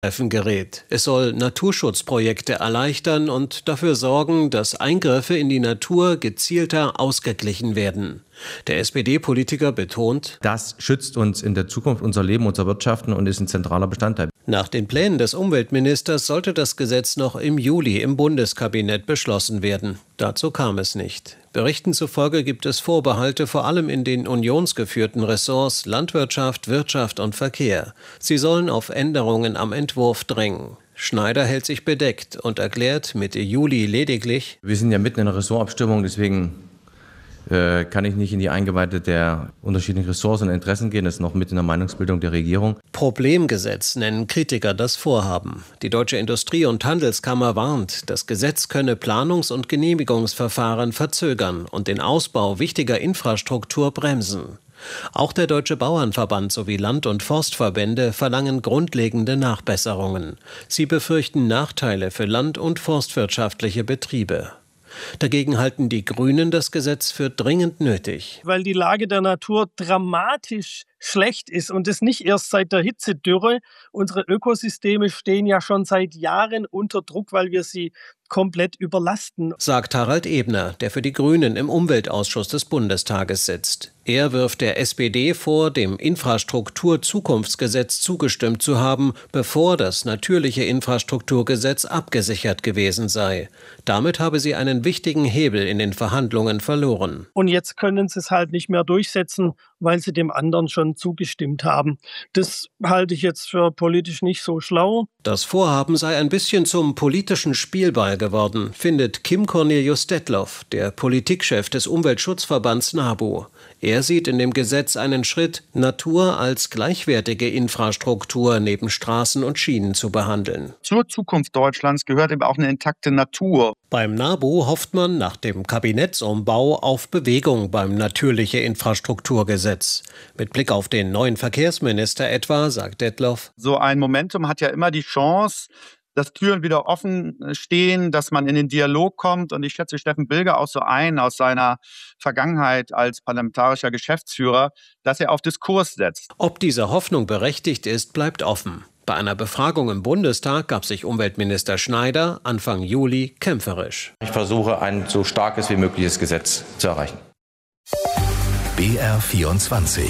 gerät. Es soll Naturschutzprojekte erleichtern und dafür sorgen, dass Eingriffe in die Natur gezielter ausgeglichen werden. Der SPD-Politiker betont, das schützt uns in der Zukunft unser Leben, unser Wirtschaften und ist ein zentraler Bestandteil. Nach den Plänen des Umweltministers sollte das Gesetz noch im Juli im Bundeskabinett beschlossen werden. Dazu kam es nicht. Berichten zufolge gibt es Vorbehalte vor allem in den unionsgeführten Ressorts Landwirtschaft, Wirtschaft und Verkehr. Sie sollen auf Änderungen am Entwurf drängen. Schneider hält sich bedeckt und erklärt Mitte Juli lediglich: Wir sind ja mitten in einer Ressortabstimmung, deswegen kann ich nicht in die Eingeweihte der unterschiedlichen Ressorts und Interessen gehen. Das ist noch mit in der Meinungsbildung der Regierung. Problemgesetz nennen Kritiker das Vorhaben. Die Deutsche Industrie- und Handelskammer warnt, das Gesetz könne Planungs- und Genehmigungsverfahren verzögern und den Ausbau wichtiger Infrastruktur bremsen. Auch der Deutsche Bauernverband sowie Land- und Forstverbände verlangen grundlegende Nachbesserungen. Sie befürchten Nachteile für land- und forstwirtschaftliche Betriebe. Dagegen halten die Grünen das Gesetz für dringend nötig. Weil die Lage der Natur dramatisch schlecht ist und das nicht erst seit der Hitzedürre. Unsere Ökosysteme stehen ja schon seit Jahren unter Druck, weil wir sie komplett überlasten, sagt Harald Ebner, der für die Grünen im Umweltausschuss des Bundestages sitzt. Er wirft der SPD vor, dem Infrastrukturzukunftsgesetz zugestimmt zu haben, bevor das natürliche Infrastrukturgesetz abgesichert gewesen sei. Damit habe sie einen wichtigen Hebel in den Verhandlungen verloren. Und jetzt können sie es halt nicht mehr durchsetzen, weil sie dem anderen schon zugestimmt haben. Das halte ich jetzt für politisch nicht so schlau. Das Vorhaben sei ein bisschen zum politischen Spielball geworden, findet Kim Cornelius Detloff, der Politikchef des Umweltschutzverbands NABU. Er sieht in dem Gesetz einen Schritt, Natur als gleichwertige Infrastruktur neben Straßen und Schienen zu behandeln. Zur Zukunft Deutschlands gehört eben auch eine intakte Natur. Beim NABU hofft man nach dem Kabinettsumbau auf Bewegung beim natürliche Infrastrukturgesetz. Mit Blick auf den neuen Verkehrsminister etwa, sagt Detloff: So ein Momentum hat ja immer die Chance, dass Türen wieder offen stehen, dass man in den Dialog kommt. Und ich schätze Steffen Bilger auch so ein aus seiner Vergangenheit als parlamentarischer Geschäftsführer, dass er auf Diskurs setzt. Ob diese Hoffnung berechtigt ist, bleibt offen. Bei einer Befragung im Bundestag gab sich Umweltminister Schneider Anfang Juli kämpferisch. Ich versuche, ein so starkes wie mögliches Gesetz zu erreichen. BR24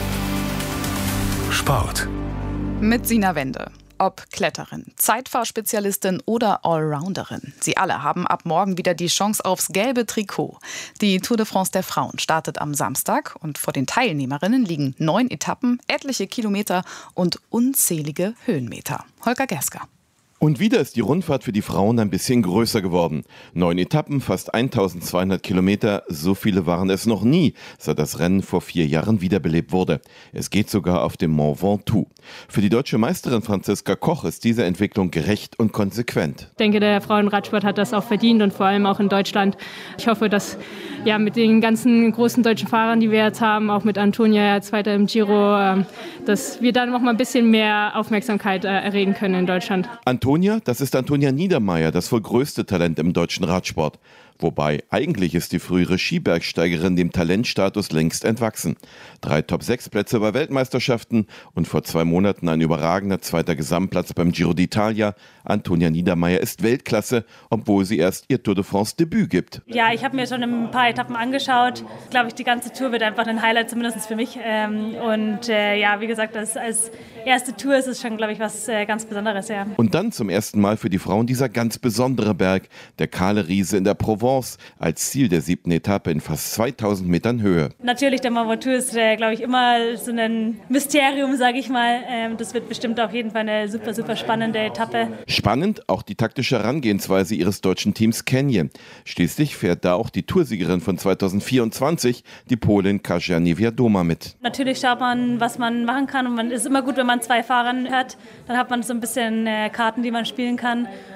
Sport mit Sina Wende. Ob Kletterin, Zeitfahrspezialistin oder Allrounderin, sie alle haben ab morgen wieder die Chance aufs gelbe Trikot. Die Tour de France der Frauen startet am Samstag und vor den Teilnehmerinnen liegen 9 Etappen, etliche Kilometer und unzählige Höhenmeter. Holger Gersker. Und wieder ist die Rundfahrt für die Frauen ein bisschen größer geworden. 9 Etappen, fast 1200 Kilometer, so viele waren es noch nie, seit das Rennen vor 4 Jahren wiederbelebt wurde. Es geht sogar auf dem Mont Ventoux. Für die deutsche Meisterin Franziska Koch ist diese Entwicklung gerecht und konsequent. Ich denke, der Frauenradsport hat das auch verdient und vor allem auch in Deutschland. Ich hoffe, dass mit den ganzen großen deutschen Fahrern, die wir jetzt haben, auch mit Antonia, Zweiter im Giro, dass wir dann noch mal ein bisschen mehr Aufmerksamkeit erregen können in Deutschland. Antonia, das ist Antonia Niedermeyer, das wohl größte Talent im deutschen Radsport. Wobei, eigentlich ist die frühere Skibergsteigerin dem Talentstatus längst entwachsen. 3 Top-6-Plätze bei Weltmeisterschaften und vor 2 Monaten ein überragender 2. Gesamtplatz beim Giro d'Italia. Antonia Niedermeyer ist Weltklasse, obwohl sie erst ihr Tour de France-Debüt gibt. Ja, ich habe mir schon ein paar Etappen angeschaut. Ich glaube, die ganze Tour wird einfach ein Highlight, zumindest für mich. Wie gesagt, als erste Tour ist es schon, glaube ich, was ganz Besonderes. Ja. Und dann zum ersten Mal für die Frauen dieser ganz besondere Berg, der Kahle Riese in der Provence, als Ziel der 7. Etappe in fast 2000 Metern Höhe. Natürlich, der Mont Ventoux ist, glaube ich, immer so ein Mysterium, sage ich mal. Das wird bestimmt auf jeden Fall eine super, super spannende Etappe. Spannend auch die taktische Herangehensweise ihres deutschen Teams Canyon. Schließlich fährt da auch die Toursiegerin von 2024, die Polin Kasia Niewiadoma, mit. Natürlich schaut man, was man machen kann. Und es ist immer gut, wenn man 2 Fahrern hört. Dann hat man so ein bisschen Karten, die man spielen kann.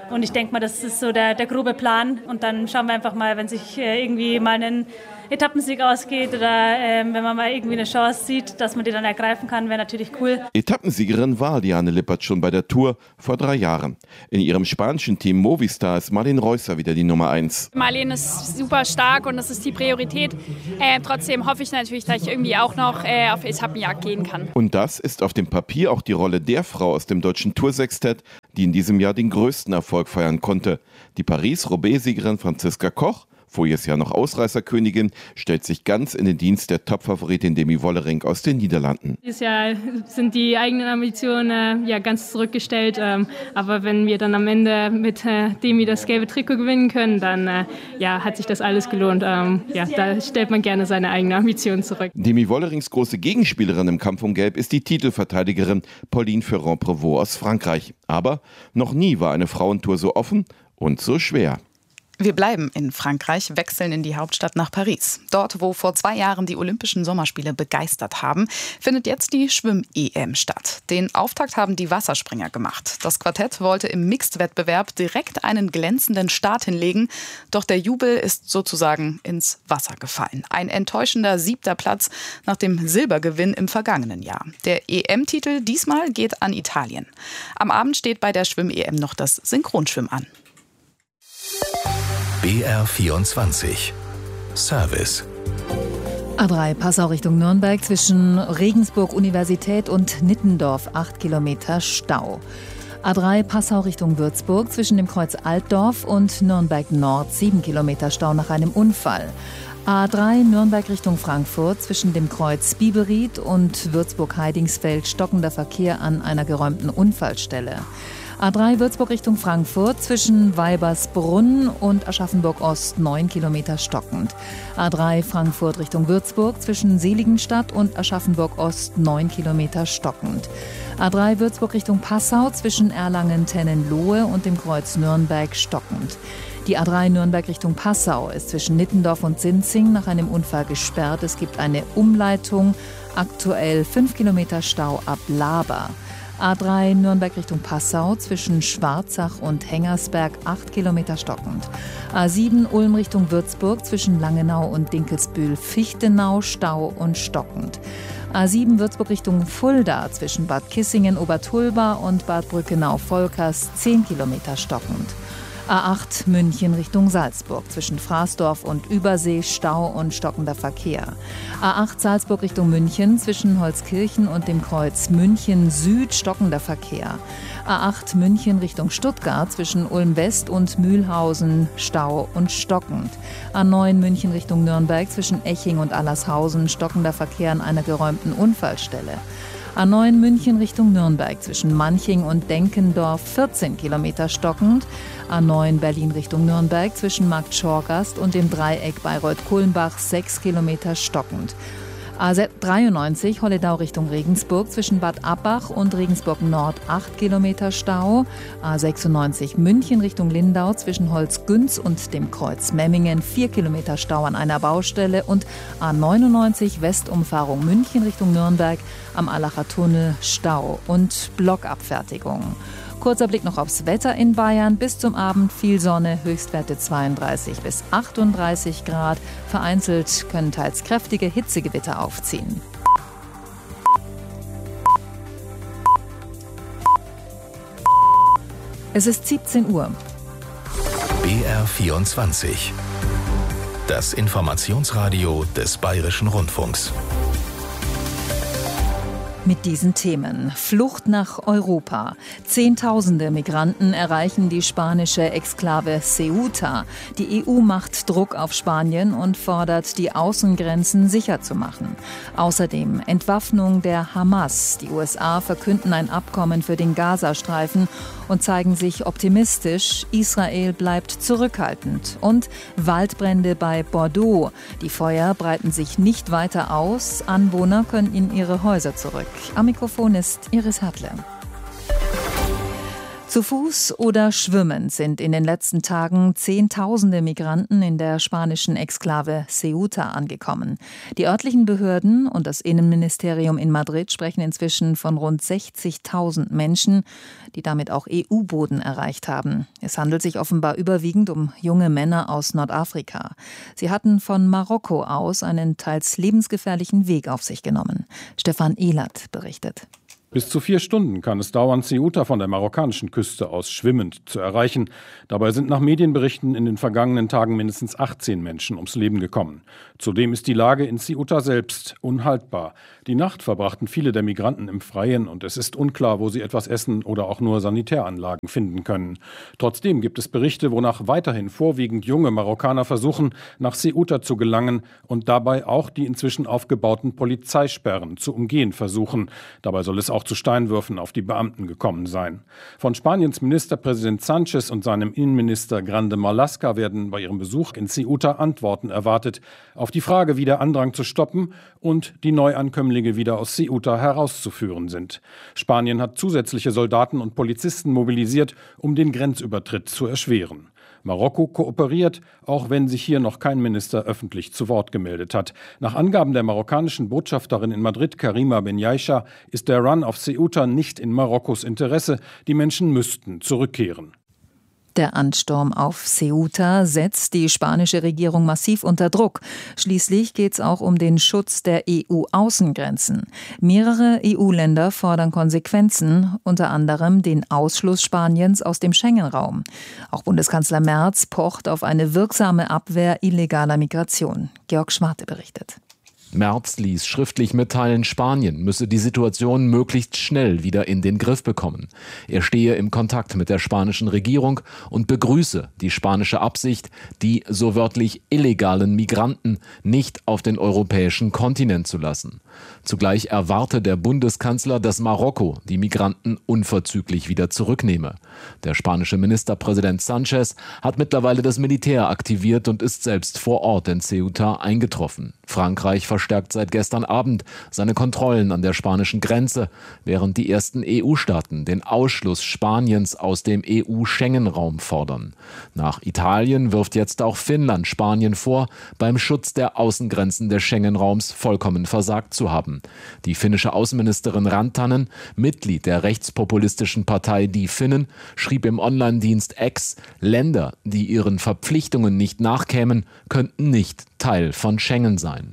Und ich denke mal, das ist so der grobe Plan. Und dann schauen wir einfach mal, wenn sich irgendwie mal ein Etappensieg ausgeht oder wenn man mal irgendwie eine Chance sieht, dass man die dann ergreifen kann, wäre natürlich cool. Etappensiegerin war Liane Lippert schon bei der Tour vor 3 Jahren. In ihrem spanischen Team Movistar ist Marlene Reusser wieder die Nummer 1. Marlene ist super stark und das ist die Priorität. Trotzdem hoffe ich natürlich, dass ich irgendwie auch noch auf Etappenjagd gehen kann. Und das ist auf dem Papier auch die Rolle der Frau aus dem deutschen Toursextett, die in diesem Jahr den größten Erfolg feiern konnte. Die Paris-Roubaix-Siegerin Franziska Koch, voriges Jahr noch Ausreißerkönigin, stellt sich ganz in den Dienst der Topfavoritin Demi Wollering aus den Niederlanden. Dieses Jahr sind die eigenen Ambitionen ganz zurückgestellt. Aber wenn wir dann am Ende mit Demi das gelbe Trikot gewinnen können, dann hat sich das alles gelohnt. Da stellt man gerne seine eigenen Ambitionen zurück. Demi Wollerings große Gegenspielerin im Kampf um Gelb ist die Titelverteidigerin Pauline Ferrand-Prévot aus Frankreich. Aber noch nie war eine Frauentour so offen und so schwer. Wir bleiben in Frankreich, wechseln in die Hauptstadt nach Paris. Dort, wo vor 2 Jahren die Olympischen Sommerspiele begeistert haben, findet jetzt die Schwimm-EM statt. Den Auftakt haben die Wasserspringer gemacht. Das Quartett wollte im Mixed-Wettbewerb direkt einen glänzenden Start hinlegen. Doch der Jubel ist sozusagen ins Wasser gefallen. Ein enttäuschender 7. Platz nach dem Silbergewinn im vergangenen Jahr. Der EM-Titel diesmal geht an Italien. Am Abend steht bei der Schwimm-EM noch das Synchronschwimmen an. BR24 Service. A3 Passau Richtung Nürnberg zwischen Regensburg Universität und Nittendorf 8 Kilometer Stau. A3 Passau Richtung Würzburg zwischen dem Kreuz Altdorf und Nürnberg Nord 7 Kilometer Stau nach einem Unfall. A3 Nürnberg Richtung Frankfurt zwischen dem Kreuz Biberried und Würzburg-Heidingsfeld stockender Verkehr an einer geräumten Unfallstelle. A3 Würzburg Richtung Frankfurt zwischen Weibersbrunn und Aschaffenburg-Ost 9 Kilometer stockend. A3 Frankfurt Richtung Würzburg zwischen Seligenstadt und Aschaffenburg-Ost 9 Kilometer stockend. A3 Würzburg Richtung Passau zwischen Erlangen-Tennenlohe und dem Kreuz Nürnberg stockend. Die A3 Nürnberg Richtung Passau ist zwischen Nittendorf und Sinzing nach einem Unfall gesperrt. Es gibt eine Umleitung, aktuell 5 Kilometer Stau ab Laber. A3 Nürnberg Richtung Passau zwischen Schwarzach und Hengersberg 8 Kilometer stockend. A7 Ulm Richtung Würzburg zwischen Langenau und Dinkelsbühl-Fichtenau Stau und stockend. A7 Würzburg Richtung Fulda zwischen Bad Kissingen-Obertulba und Bad Brückenau-Volkers 10 Kilometer stockend. A8 München Richtung Salzburg zwischen Fraßdorf und Übersee Stau und stockender Verkehr. A8 Salzburg Richtung München zwischen Holzkirchen und dem Kreuz München Süd stockender Verkehr. A8 München Richtung Stuttgart zwischen Ulm West und Mühlhausen Stau und stockend. A9 München Richtung Nürnberg zwischen Eching und Allershausen stockender Verkehr an einer geräumten Unfallstelle. A9 München Richtung Nürnberg zwischen Manching und Denkendorf 14 Kilometer stockend. A9 Berlin Richtung Nürnberg zwischen Marktschorgast und dem Dreieck Bayreuth-Kulmbach 6 Kilometer stockend. A93 Holledau Richtung Regensburg zwischen Bad Abbach und Regensburg Nord 8 Kilometer Stau. A96 München Richtung Lindau zwischen Holzgünz und dem Kreuz Memmingen 4 Kilometer Stau an einer Baustelle. Und A99 Westumfahrung München Richtung Nürnberg am Allacher Tunnel Stau und Blockabfertigung. Kurzer Blick noch aufs Wetter in Bayern. Bis zum Abend viel Sonne, Höchstwerte 32 bis 38 Grad. Vereinzelt können teils kräftige Hitzegewitter aufziehen. Es ist 17 Uhr. BR24. Das Informationsradio des Bayerischen Rundfunks. Mit diesen Themen. Flucht nach Europa. Zehntausende Migranten erreichen die spanische Exklave Ceuta. Die EU macht Druck auf Spanien und fordert, die Außengrenzen sicher zu machen. Außerdem Entwaffnung der Hamas. Die USA verkünden ein Abkommen für den Gazastreifen und zeigen sich optimistisch. Israel bleibt zurückhaltend. Und Waldbrände bei Bordeaux. Die Feuer breiten sich nicht weiter aus. Anwohner können in ihre Häuser zurück. Am Mikrofon ist Iris Hartle. Zu Fuß oder schwimmend sind in den letzten Tagen Zehntausende Migranten in der spanischen Exklave Ceuta angekommen. Die örtlichen Behörden und das Innenministerium in Madrid sprechen inzwischen von rund 60.000 Menschen, die damit auch EU-Boden erreicht haben. Es handelt sich offenbar überwiegend um junge Männer aus Nordafrika. Sie hatten von Marokko aus einen teils lebensgefährlichen Weg auf sich genommen. Stefan Ehlert berichtet. Bis zu 4 Stunden kann es dauern, Ceuta von der marokkanischen Küste aus schwimmend zu erreichen. Dabei sind nach Medienberichten in den vergangenen Tagen mindestens 18 Menschen ums Leben gekommen. Zudem ist die Lage in Ceuta selbst unhaltbar. Die Nacht verbrachten viele der Migranten im Freien und es ist unklar, wo sie etwas essen oder auch nur Sanitäranlagen finden können. Trotzdem gibt es Berichte, wonach weiterhin vorwiegend junge Marokkaner versuchen, nach Ceuta zu gelangen und dabei auch die inzwischen aufgebauten Polizeisperren zu umgehen versuchen. Dabei soll es auch zu Steinwürfen auf die Beamten gekommen sein. Von Spaniens Ministerpräsident Sánchez und seinem Innenminister Grande Marlaska werden bei ihrem Besuch in Ceuta Antworten erwartet auf die Frage, wie der Andrang zu stoppen und die Neuankömmlinge wieder aus Ceuta herauszuführen sind. Spanien hat zusätzliche Soldaten und Polizisten mobilisiert, um den Grenzübertritt zu erschweren. Marokko kooperiert, auch wenn sich hier noch kein Minister öffentlich zu Wort gemeldet hat. Nach Angaben der marokkanischen Botschafterin in Madrid, Karima Benyaisha, ist der Run auf Ceuta nicht in Marokkos Interesse. Die Menschen müssten zurückkehren. Der Ansturm auf Ceuta setzt die spanische Regierung massiv unter Druck. Schließlich geht es auch um den Schutz der EU-Außengrenzen. Mehrere EU-Länder fordern Konsequenzen, unter anderem den Ausschluss Spaniens aus dem Schengen-Raum. Auch Bundeskanzler Merz pocht auf eine wirksame Abwehr illegaler Migration. Georg Schwarte berichtet. Merz ließ schriftlich mitteilen, Spanien müsse die Situation möglichst schnell wieder in den Griff bekommen. Er stehe im Kontakt mit der spanischen Regierung und begrüße die spanische Absicht, die so wörtlich illegalen Migranten nicht auf den europäischen Kontinent zu lassen. Zugleich erwarte der Bundeskanzler, dass Marokko die Migranten unverzüglich wieder zurücknehme. Der spanische Ministerpräsident Sánchez hat mittlerweile das Militär aktiviert und ist selbst vor Ort in Ceuta eingetroffen. Frankreich verstärkt seit gestern Abend seine Kontrollen an der spanischen Grenze, während die ersten EU-Staaten den Ausschluss Spaniens aus dem EU-Schengen-Raum fordern. Nach Italien wirft jetzt auch Finnland Spanien vor, beim Schutz der Außengrenzen des Schengen-Raums vollkommen versagt zu haben. Die finnische Außenministerin Rantanen, Mitglied der rechtspopulistischen Partei Die Finnen, schrieb im Online-Dienst X, Länder, die ihren Verpflichtungen nicht nachkämen, könnten nicht Teil von Schengen sein.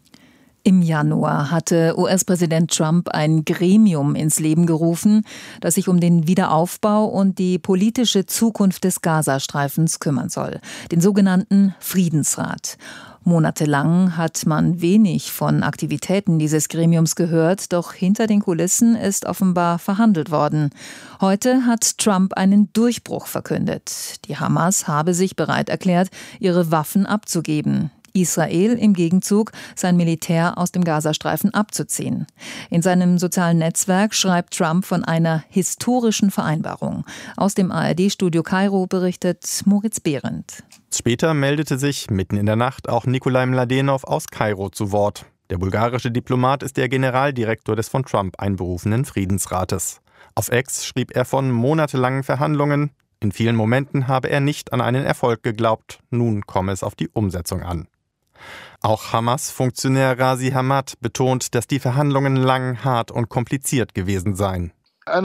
Im Januar hatte US-Präsident Trump ein Gremium ins Leben gerufen, das sich um den Wiederaufbau und die politische Zukunft des Gazastreifens kümmern soll, den sogenannten Friedensrat. Monatelang hat man wenig von Aktivitäten dieses Gremiums gehört, doch hinter den Kulissen ist offenbar verhandelt worden. Heute hat Trump einen Durchbruch verkündet. Die Hamas habe sich bereit erklärt, ihre Waffen abzugeben. Israel im Gegenzug sein Militär aus dem Gazastreifen abzuziehen. In seinem sozialen Netzwerk schreibt Trump von einer historischen Vereinbarung. Aus dem ARD-Studio Kairo berichtet Moritz Behrendt. Später meldete sich mitten in der Nacht auch Nikolai Mladenov aus Kairo zu Wort. Der bulgarische Diplomat ist der Generaldirektor des von Trump einberufenen Friedensrates. Auf X schrieb er von monatelangen Verhandlungen. In vielen Momenten habe er nicht an einen Erfolg geglaubt. Nun komme es auf die Umsetzung an. Auch Hamas-Funktionär Ghazi Hamad betont, dass die Verhandlungen lang, hart und kompliziert gewesen seien.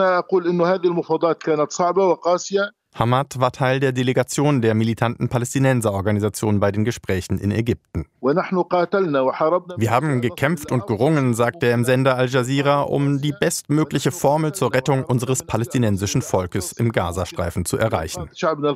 Hamad war Teil der Delegation der militanten Palästinenserorganisation bei den Gesprächen in Ägypten. Wir haben gekämpft und gerungen, sagte er im Sender Al Jazeera, um die bestmögliche Formel zur Rettung unseres palästinensischen Volkes im Gazastreifen zu erreichen.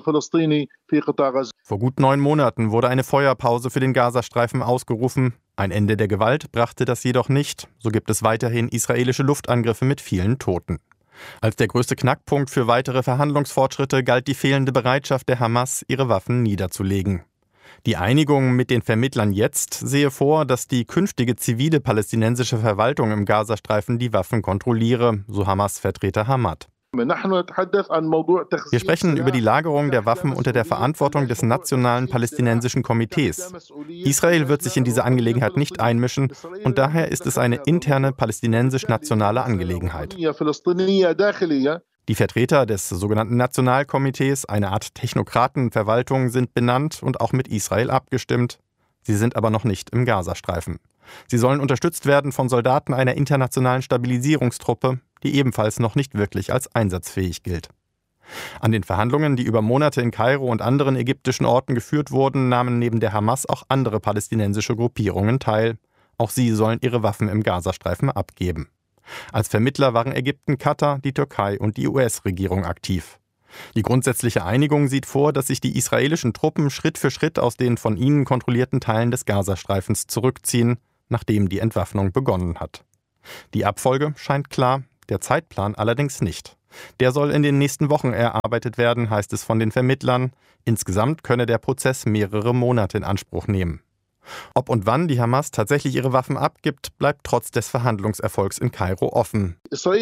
Vor gut 9 Monaten wurde eine Feuerpause für den Gazastreifen ausgerufen. Ein Ende der Gewalt brachte das jedoch nicht. So gibt es weiterhin israelische Luftangriffe mit vielen Toten. Als der größte Knackpunkt für weitere Verhandlungsfortschritte galt die fehlende Bereitschaft der Hamas, ihre Waffen niederzulegen. Die Einigung mit den Vermittlern jetzt sehe vor, dass die künftige zivile palästinensische Verwaltung im Gazastreifen die Waffen kontrolliere, so Hamas-Vertreter Hamad. Wir sprechen über die Lagerung der Waffen unter der Verantwortung des Nationalen Palästinensischen Komitees. Israel wird sich in diese Angelegenheit nicht einmischen und daher ist es eine interne palästinensisch-nationale Angelegenheit. Die Vertreter des sogenannten Nationalkomitees, eine Art Technokratenverwaltung, sind benannt und auch mit Israel abgestimmt. Sie sind aber noch nicht im Gazastreifen. Sie sollen unterstützt werden von Soldaten einer internationalen Stabilisierungstruppe, die ebenfalls noch nicht wirklich als einsatzfähig gilt. An den Verhandlungen, die über Monate in Kairo und anderen ägyptischen Orten geführt wurden, nahmen neben der Hamas auch andere palästinensische Gruppierungen teil. Auch sie sollen ihre Waffen im Gazastreifen abgeben. Als Vermittler waren Ägypten, Katar, die Türkei und die US-Regierung aktiv. Die grundsätzliche Einigung sieht vor, dass sich die israelischen Truppen Schritt für Schritt aus den von ihnen kontrollierten Teilen des Gazastreifens zurückziehen, nachdem die Entwaffnung begonnen hat. Die Abfolge scheint klar, der Zeitplan allerdings nicht. Der soll in den nächsten Wochen erarbeitet werden, heißt es von den Vermittlern. Insgesamt könne der Prozess mehrere Monate in Anspruch nehmen. Ob und wann die Hamas tatsächlich ihre Waffen abgibt, bleibt trotz des Verhandlungserfolgs in Kairo offen.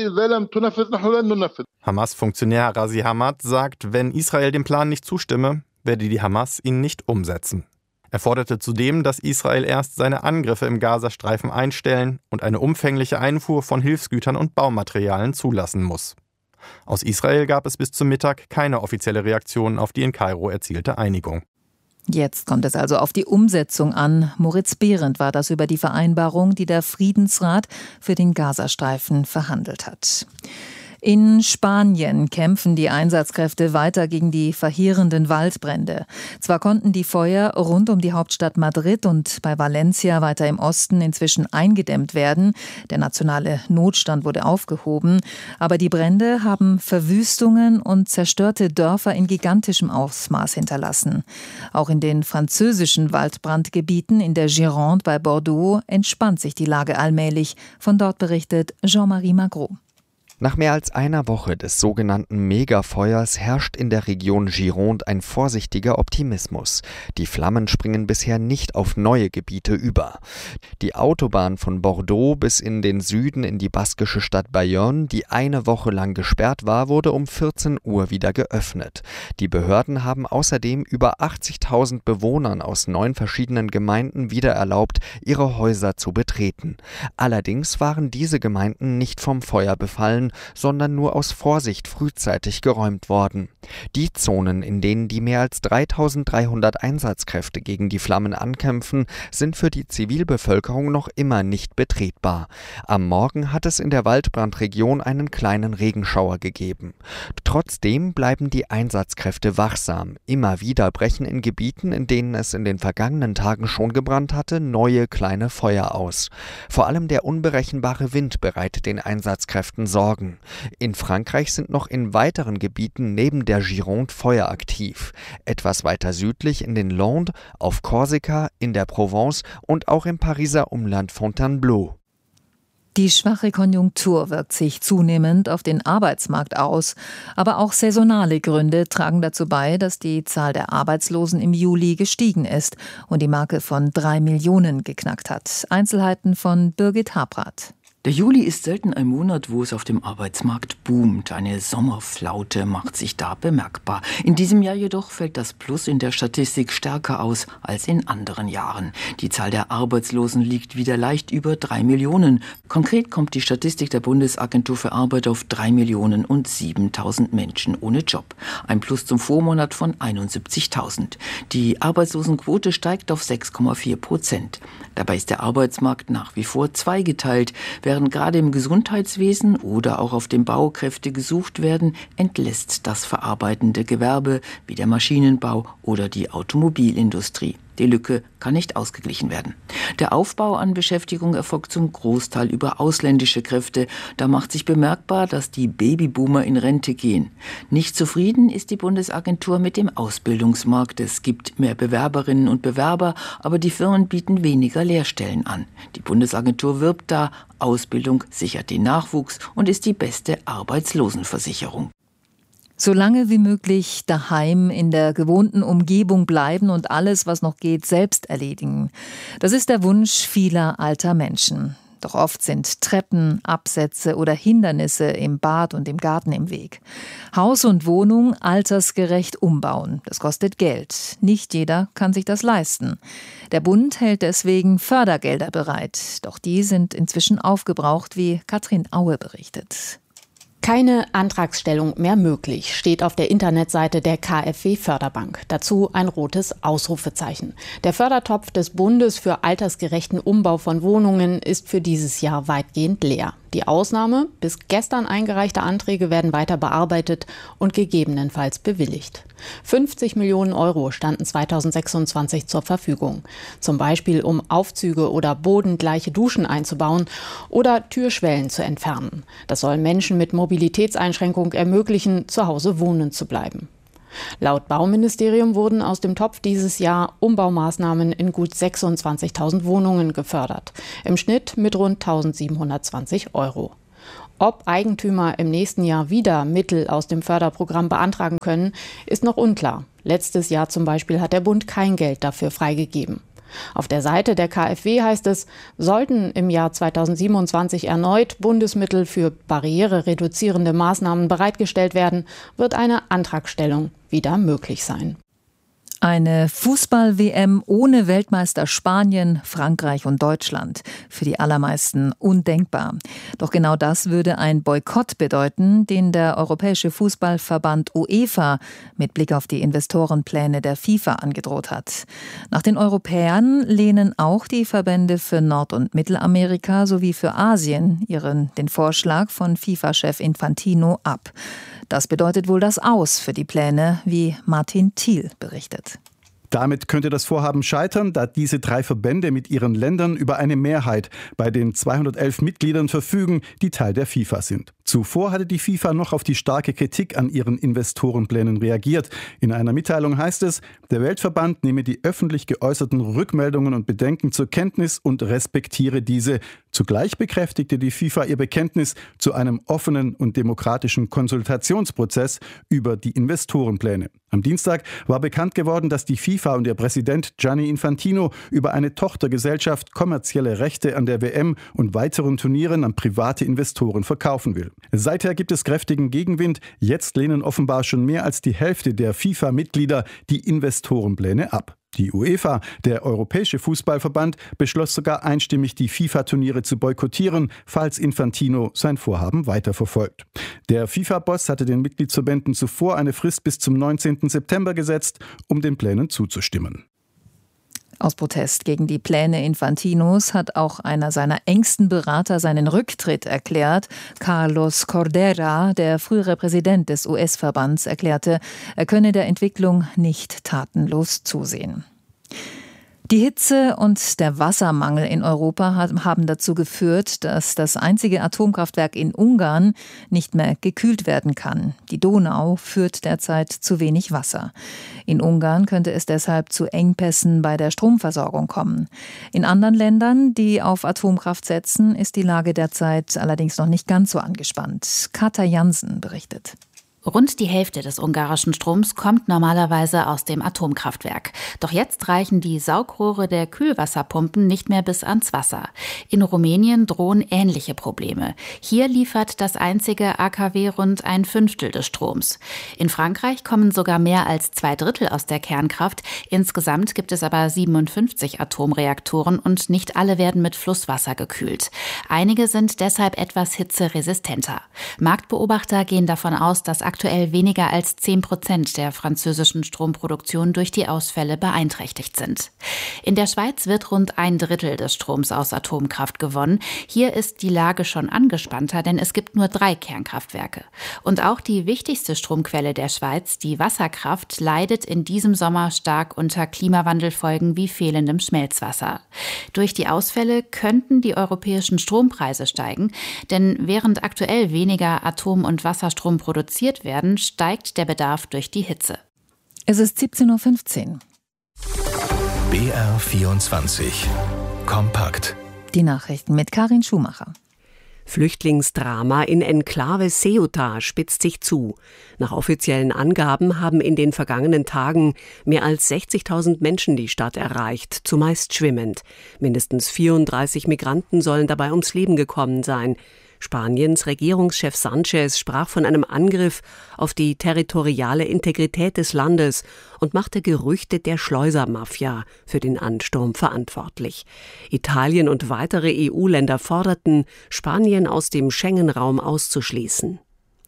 Hamas-Funktionär Razi Hamad sagt, wenn Israel dem Plan nicht zustimme, werde die Hamas ihn nicht umsetzen. Er forderte zudem, dass Israel erst seine Angriffe im Gazastreifen einstellen und eine umfängliche Einfuhr von Hilfsgütern und Baumaterialien zulassen muss. Aus Israel gab es bis zum Mittag keine offizielle Reaktion auf die in Kairo erzielte Einigung. Jetzt kommt es also auf die Umsetzung an. Moritz Behrendt war das über die Vereinbarung, die der Friedensrat für den Gazastreifen verhandelt hat. In Spanien kämpfen die Einsatzkräfte weiter gegen die verheerenden Waldbrände. Zwar konnten die Feuer rund um die Hauptstadt Madrid und bei Valencia weiter im Osten inzwischen eingedämmt werden. Der nationale Notstand wurde aufgehoben. Aber die Brände haben Verwüstungen und zerstörte Dörfer in gigantischem Ausmaß hinterlassen. Auch in den französischen Waldbrandgebieten in der Gironde bei Bordeaux entspannt sich die Lage allmählich. Von dort berichtet Jean-Marie Magro. Nach mehr als einer Woche des sogenannten Megafeuers herrscht in der Region Gironde ein vorsichtiger Optimismus. Die Flammen springen bisher nicht auf neue Gebiete über. Die Autobahn von Bordeaux bis in den Süden in die baskische Stadt Bayonne, die eine Woche lang gesperrt war, wurde um 14 Uhr wieder geöffnet. Die Behörden haben außerdem über 80.000 Bewohnern aus 9 verschiedenen Gemeinden wieder erlaubt, ihre Häuser zu betreten. Allerdings waren diese Gemeinden nicht vom Feuer befallen, sondern nur aus Vorsicht frühzeitig geräumt worden. Die Zonen, in denen die mehr als 3.300 Einsatzkräfte gegen die Flammen ankämpfen, sind für die Zivilbevölkerung noch immer nicht betretbar. Am Morgen hat es in der Waldbrandregion einen kleinen Regenschauer gegeben. Trotzdem bleiben die Einsatzkräfte wachsam. Immer wieder brechen in Gebieten, in denen es in den vergangenen Tagen schon gebrannt hatte, neue kleine Feuer aus. Vor allem der unberechenbare Wind bereitet den Einsatzkräften Sorgen. In Frankreich sind noch in weiteren Gebieten neben der Gironde Feuer aktiv. Etwas weiter südlich in den Landes, auf Korsika, in der Provence und auch im Pariser Umland Fontainebleau. Die schwache Konjunktur wirkt sich zunehmend auf den Arbeitsmarkt aus. Aber auch saisonale Gründe tragen dazu bei, dass die Zahl der Arbeitslosen im Juli gestiegen ist und die Marke von 3 Millionen geknackt hat. Einzelheiten von Birgit Habrath. Der Juli ist selten ein Monat, wo es auf dem Arbeitsmarkt boomt. Eine Sommerflaute macht sich da bemerkbar. In diesem Jahr jedoch fällt das Plus in der Statistik stärker aus als in anderen Jahren. Die Zahl der Arbeitslosen liegt wieder leicht über 3 Millionen. Konkret kommt die Statistik der Bundesagentur für Arbeit auf 3.007.000 Menschen ohne Job. Ein Plus zum Vormonat von 71.000. Die Arbeitslosenquote steigt auf 6,4%. Dabei ist der Arbeitsmarkt nach wie vor zweigeteilt. Während gerade im Gesundheitswesen oder auch auf dem Bau Kräfte gesucht werden, entlässt das verarbeitende Gewerbe wie der Maschinenbau oder die Automobilindustrie. Die Lücke kann nicht ausgeglichen werden. Der Aufbau an Beschäftigung erfolgt zum Großteil über ausländische Kräfte. Da macht sich bemerkbar, dass die Babyboomer in Rente gehen. Nicht zufrieden ist die Bundesagentur mit dem Ausbildungsmarkt. Es gibt mehr Bewerberinnen und Bewerber, aber die Firmen bieten weniger Lehrstellen an. Die Bundesagentur wirbt da, Ausbildung sichert den Nachwuchs und ist die beste Arbeitslosenversicherung. So lange wie möglich daheim in der gewohnten Umgebung bleiben und alles, was noch geht, selbst erledigen. Das ist der Wunsch vieler alter Menschen. Doch oft sind Treppen, Absätze oder Hindernisse im Bad und im Garten im Weg. Haus und Wohnung altersgerecht umbauen. Das kostet Geld. Nicht jeder kann sich das leisten. Der Bund hält deswegen Fördergelder bereit. Doch die sind inzwischen aufgebraucht, wie Katrin Aue berichtet. Keine Antragsstellung mehr möglich, steht auf der Internetseite der KfW-Förderbank. Dazu ein rotes Ausrufezeichen. Der Fördertopf des Bundes für altersgerechten Umbau von Wohnungen ist für dieses Jahr weitgehend leer. Die Ausnahme: bis gestern eingereichte Anträge werden weiter bearbeitet und gegebenenfalls bewilligt. 50 Millionen Euro standen 2026 zur Verfügung. Zum Beispiel, um Aufzüge oder bodengleiche Duschen einzubauen oder Türschwellen zu entfernen. Das soll Menschen mit Mobilitätseinschränkung ermöglichen, zu Hause wohnen zu bleiben. Laut Bauministerium wurden aus dem Topf dieses Jahr Umbaumaßnahmen in gut 26.000 Wohnungen gefördert. Im Schnitt mit rund 1.720 Euro. Ob Eigentümer im nächsten Jahr wieder Mittel aus dem Förderprogramm beantragen können, ist noch unklar. Letztes Jahr zum Beispiel hat der Bund kein Geld dafür freigegeben. Auf der Seite der KfW heißt es, sollten im Jahr 2027 erneut Bundesmittel für barrierereduzierende Maßnahmen bereitgestellt werden, wird eine Antragstellung wieder möglich sein. Eine Fußball-WM ohne Weltmeister Spanien, Frankreich und Deutschland. Für die allermeisten undenkbar. Doch genau das würde ein Boykott bedeuten, den der Europäische Fußballverband UEFA mit Blick auf die Investorenpläne der FIFA angedroht hat. Nach den Europäern lehnen auch die Verbände für Nord- und Mittelamerika sowie für Asien den Vorschlag von FIFA-Chef Infantino ab. Das bedeutet wohl das Aus für die Pläne, wie Martin Thiel berichtet. Damit könnte das Vorhaben scheitern, da diese 3 Verbände mit ihren Ländern über eine Mehrheit bei den 211 Mitgliedern verfügen, die Teil der FIFA sind. Zuvor hatte die FIFA noch auf die starke Kritik an ihren Investorenplänen reagiert. In einer Mitteilung heißt es, der Weltverband nehme die öffentlich geäußerten Rückmeldungen und Bedenken zur Kenntnis und respektiere diese. Zugleich bekräftigte die FIFA ihr Bekenntnis zu einem offenen und demokratischen Konsultationsprozess über die Investorenpläne. Am Dienstag war bekannt geworden, dass die FIFA und ihr Präsident Gianni Infantino über eine Tochtergesellschaft kommerzielle Rechte an der WM und weiteren Turnieren an private Investoren verkaufen will. Seither gibt es kräftigen Gegenwind. Jetzt lehnen offenbar schon mehr als die Hälfte der FIFA-Mitglieder die Investorenpläne ab. Die UEFA, der Europäische Fußballverband, beschloss sogar einstimmig, die FIFA-Turniere zu boykottieren, falls Infantino sein Vorhaben weiterverfolgt. Der FIFA-Boss hatte den Mitgliedsverbänden zuvor eine Frist bis zum 19. September gesetzt, um den Plänen zuzustimmen. Aus Protest gegen die Pläne Infantinos hat auch einer seiner engsten Berater seinen Rücktritt erklärt. Carlos Cordera, der frühere Präsident des US-Verbands, erklärte, er könne der Entwicklung nicht tatenlos zusehen. Die Hitze und der Wassermangel in Europa haben dazu geführt, dass das einzige Atomkraftwerk in Ungarn nicht mehr gekühlt werden kann. Die Donau führt derzeit zu wenig Wasser. In Ungarn könnte es deshalb zu Engpässen bei der Stromversorgung kommen. In anderen Ländern, die auf Atomkraft setzen, ist die Lage derzeit allerdings noch nicht ganz so angespannt. Kata Jansen berichtet. Rund die Hälfte des ungarischen Stroms kommt normalerweise aus dem Atomkraftwerk. Doch jetzt reichen die Saugrohre der Kühlwasserpumpen nicht mehr bis ans Wasser. In Rumänien drohen ähnliche Probleme. Hier liefert das einzige AKW rund 1/5 des Stroms. In Frankreich kommen sogar mehr als 2/3 aus der Kernkraft. Insgesamt gibt es aber 57 Atomreaktoren und nicht alle werden mit Flusswasser gekühlt. Einige sind deshalb etwas hitzeresistenter. Marktbeobachter gehen davon aus, dass aktuell weniger als 10% der französischen Stromproduktion durch die Ausfälle beeinträchtigt sind. In der Schweiz wird rund 1/3 des Stroms aus Atomkraft gewonnen. Hier ist die Lage schon angespannter, denn es gibt nur 3 Kernkraftwerke. Und auch die wichtigste Stromquelle der Schweiz, die Wasserkraft, leidet in diesem Sommer stark unter Klimawandelfolgen wie fehlendem Schmelzwasser. Durch die Ausfälle könnten die europäischen Strompreise steigen, denn während aktuell weniger Atom- und Wasserstrom produziert werden, steigt der Bedarf durch die Hitze. Es ist 17.15 Uhr. BR24 Kompakt. Die Nachrichten mit Karin Schumacher. Flüchtlingsdrama in Enklave Ceuta spitzt sich zu. Nach offiziellen Angaben haben in den vergangenen Tagen mehr als 60.000 Menschen die Stadt erreicht, zumeist schwimmend. Mindestens 34 Migranten sollen dabei ums Leben gekommen sein. Spaniens Regierungschef Sánchez sprach von einem Angriff auf die territoriale Integrität des Landes und machte Gerüchte der Schleusermafia für den Ansturm verantwortlich. Italien und weitere EU-Länder forderten, Spanien aus dem Schengen-Raum auszuschließen.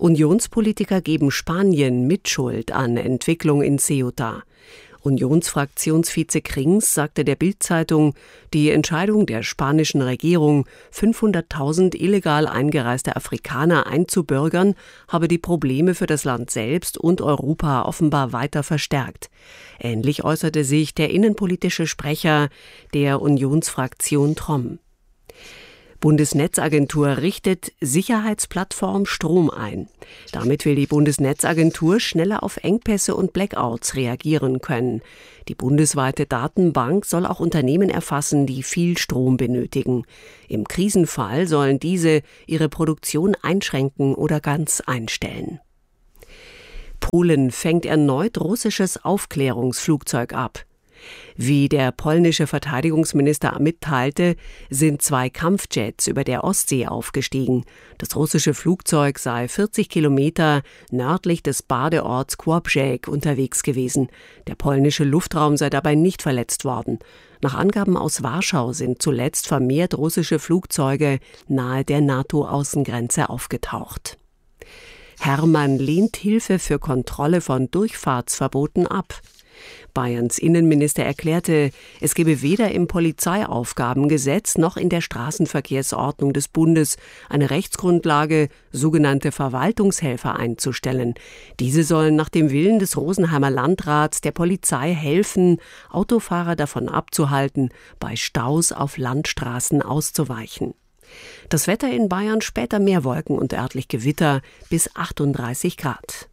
Unionspolitiker geben Spanien Mitschuld an Entwicklung in Ceuta. Unionsfraktionsvize Krings sagte der Bild-Zeitung, die Entscheidung der spanischen Regierung, 500.000 illegal eingereiste Afrikaner einzubürgern, habe die Probleme für das Land selbst und Europa offenbar weiter verstärkt. Ähnlich äußerte sich der innenpolitische Sprecher der Unionsfraktion Trom. Bundesnetzagentur richtet Sicherheitsplattform Strom ein. Damit will die Bundesnetzagentur schneller auf Engpässe und Blackouts reagieren können. Die bundesweite Datenbank soll auch Unternehmen erfassen, die viel Strom benötigen. Im Krisenfall sollen diese ihre Produktion einschränken oder ganz einstellen. Polen fängt erneut russisches Aufklärungsflugzeug ab. Wie der polnische Verteidigungsminister mitteilte, sind 2 Kampfjets über der Ostsee aufgestiegen. Das russische Flugzeug sei 40 Kilometer nördlich des Badeorts Kłobrzeg unterwegs gewesen. Der polnische Luftraum sei dabei nicht verletzt worden. Nach Angaben aus Warschau sind zuletzt vermehrt russische Flugzeuge nahe der NATO-Außengrenze aufgetaucht. Hermann lehnt Hilfe für Kontrolle von Durchfahrtsverboten ab. Bayerns Innenminister erklärte, es gebe weder im Polizeiaufgabengesetz noch in der Straßenverkehrsordnung des Bundes eine Rechtsgrundlage, sogenannte Verwaltungshelfer einzustellen. Diese sollen nach dem Willen des Rosenheimer Landrats der Polizei helfen, Autofahrer davon abzuhalten, bei Staus auf Landstraßen auszuweichen. Das Wetter in Bayern: später mehr Wolken und örtlich Gewitter bis 38 Grad.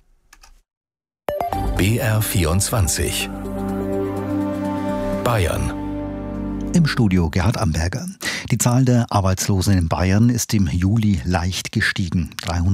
BR24 Bayern. Im Studio Gerhard Amberger. Die Zahl der Arbeitslosen in Bayern ist im Juli leicht gestiegen.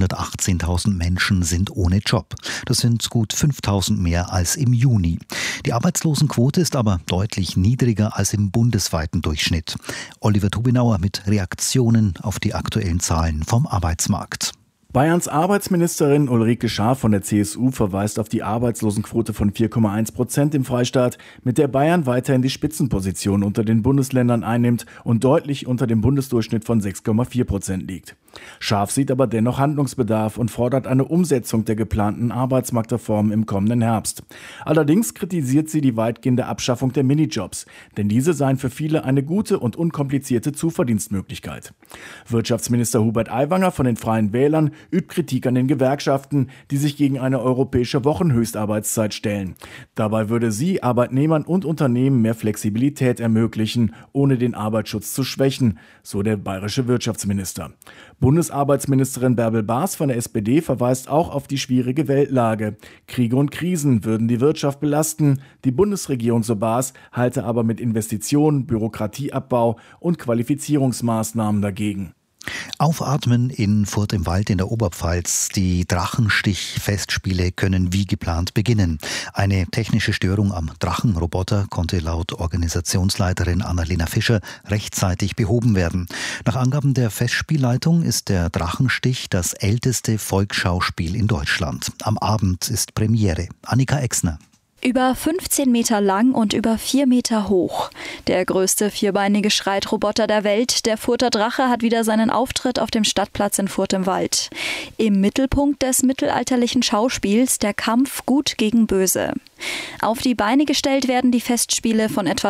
318.000 Menschen sind ohne Job. Das sind gut 5.000 mehr als im Juni. Die Arbeitslosenquote ist aber deutlich niedriger als im bundesweiten Durchschnitt. Oliver Tubinauer mit Reaktionen auf die aktuellen Zahlen vom Arbeitsmarkt. Bayerns Arbeitsministerin Ulrike Schaaf von der CSU verweist auf die Arbeitslosenquote von 4,1% im Freistaat, mit der Bayern weiterhin die Spitzenposition unter den Bundesländern einnimmt und deutlich unter dem Bundesdurchschnitt von 6,4% liegt. Schaaf sieht aber dennoch Handlungsbedarf und fordert eine Umsetzung der geplanten Arbeitsmarktreform im kommenden Herbst. Allerdings kritisiert sie die weitgehende Abschaffung der Minijobs, denn diese seien für viele eine gute und unkomplizierte Zuverdienstmöglichkeit. Wirtschaftsminister Hubert Aiwanger von den Freien Wählern übt Kritik an den Gewerkschaften, die sich gegen eine europäische Wochenhöchstarbeitszeit stellen. Dabei würde sie Arbeitnehmern und Unternehmen mehr Flexibilität ermöglichen, ohne den Arbeitsschutz zu schwächen, so der bayerische Wirtschaftsminister. Bundesarbeitsministerin Bärbel Baas von der SPD verweist auch auf die schwierige Weltlage. Kriege und Krisen würden die Wirtschaft belasten. Die Bundesregierung, so Baas, halte aber mit Investitionen, Bürokratieabbau und Qualifizierungsmaßnahmen dagegen. Aufatmen in Furth im Wald in der Oberpfalz. Die Drachenstich-Festspiele können wie geplant beginnen. Eine technische Störung am Drachenroboter konnte laut Organisationsleiterin Annalena Fischer rechtzeitig behoben werden. Nach Angaben der Festspielleitung ist der Drachenstich das älteste Volksschauspiel in Deutschland. Am Abend ist Premiere. Annika Exner. Über 15 Meter lang und über 4 Meter hoch. Der größte vierbeinige Schreitroboter der Welt, der Further Drache, hat wieder seinen Auftritt auf dem Stadtplatz in Furth im Wald. Im Mittelpunkt des mittelalterlichen Schauspiels der Kampf Gut gegen Böse. Auf die Beine gestellt werden die Festspiele von etwa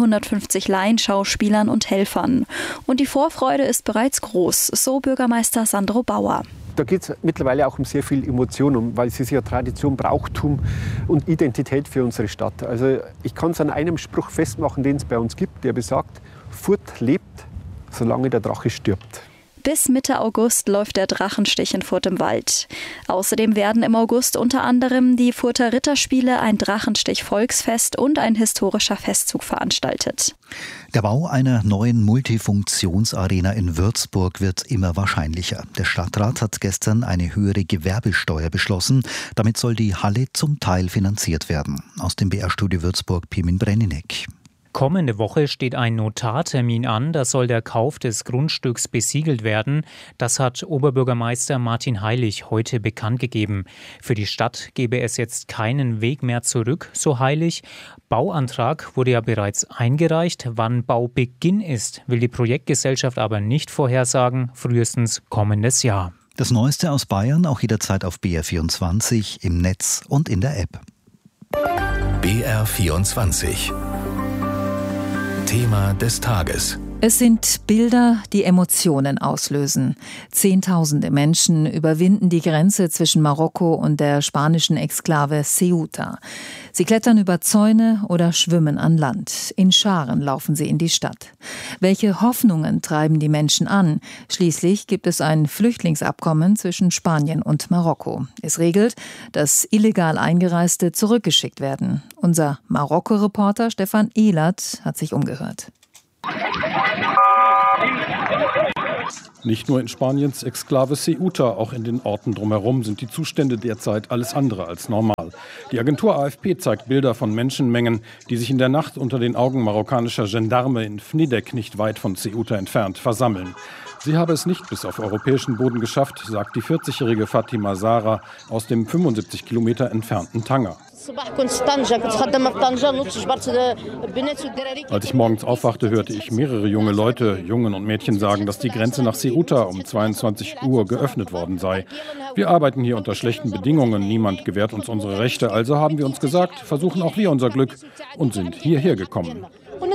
350 Laienschauspielern und Helfern. Und die Vorfreude ist bereits groß, so Bürgermeister Sandro Bauer. Da geht es mittlerweile auch um sehr viel Emotion, weil es ist ja Tradition, Brauchtum und Identität für unsere Stadt. Also ich kann es an einem Spruch festmachen, den es bei uns gibt, der besagt: Furth lebt, solange der Drache stirbt. Bis Mitte August läuft der Drachenstich in Furth im Wald. Außerdem werden im August unter anderem die Further Ritterspiele, ein Drachenstich-Volksfest und ein historischer Festzug veranstaltet. Der Bau einer neuen Multifunktionsarena in Würzburg wird immer wahrscheinlicher. Der Stadtrat hat gestern eine höhere Gewerbesteuer beschlossen. Damit soll die Halle zum Teil finanziert werden. Aus dem BR-Studio Würzburg, Pirmin Breninek. Kommende Woche steht ein Notartermin an, da soll der Kauf des Grundstücks besiegelt werden. Das hat Oberbürgermeister Martin Heilig heute bekannt gegeben. Für die Stadt gäbe es jetzt keinen Weg mehr zurück, so Heilig. Bauantrag wurde ja bereits eingereicht. Wann Baubeginn ist, will die Projektgesellschaft aber nicht vorhersagen, frühestens kommendes Jahr. Das Neueste aus Bayern auch jederzeit auf BR24, im Netz und in der App. BR24. Thema des Tages. Es sind Bilder, die Emotionen auslösen. Zehntausende Menschen überwinden die Grenze zwischen Marokko und der spanischen Exklave Ceuta. Sie klettern über Zäune oder schwimmen an Land. In Scharen laufen sie in die Stadt. Welche Hoffnungen treiben die Menschen an? Schließlich gibt es ein Flüchtlingsabkommen zwischen Spanien und Marokko. Es regelt, dass illegal Eingereiste zurückgeschickt werden. Unser Marokko-Reporter Stefan Ehlert hat sich umgehört. Nicht nur in Spaniens Exklave Ceuta, auch in den Orten drumherum sind die Zustände derzeit alles andere als normal. Die Agentur AFP zeigt Bilder von Menschenmengen, die sich in der Nacht unter den Augen marokkanischer Gendarme in Fnidek, nicht weit von Ceuta entfernt, versammeln. Sie habe es nicht bis auf europäischen Boden geschafft, sagt die 40-jährige Fatima Zahra aus dem 75 Kilometer entfernten Tanger. Als ich morgens aufwachte, hörte ich mehrere junge Leute, Jungen und Mädchen sagen, dass die Grenze nach Ceuta um 22 Uhr geöffnet worden sei. Wir arbeiten hier unter schlechten Bedingungen, niemand gewährt uns unsere Rechte, also haben wir uns gesagt, versuchen auch wir unser Glück und sind hierher gekommen.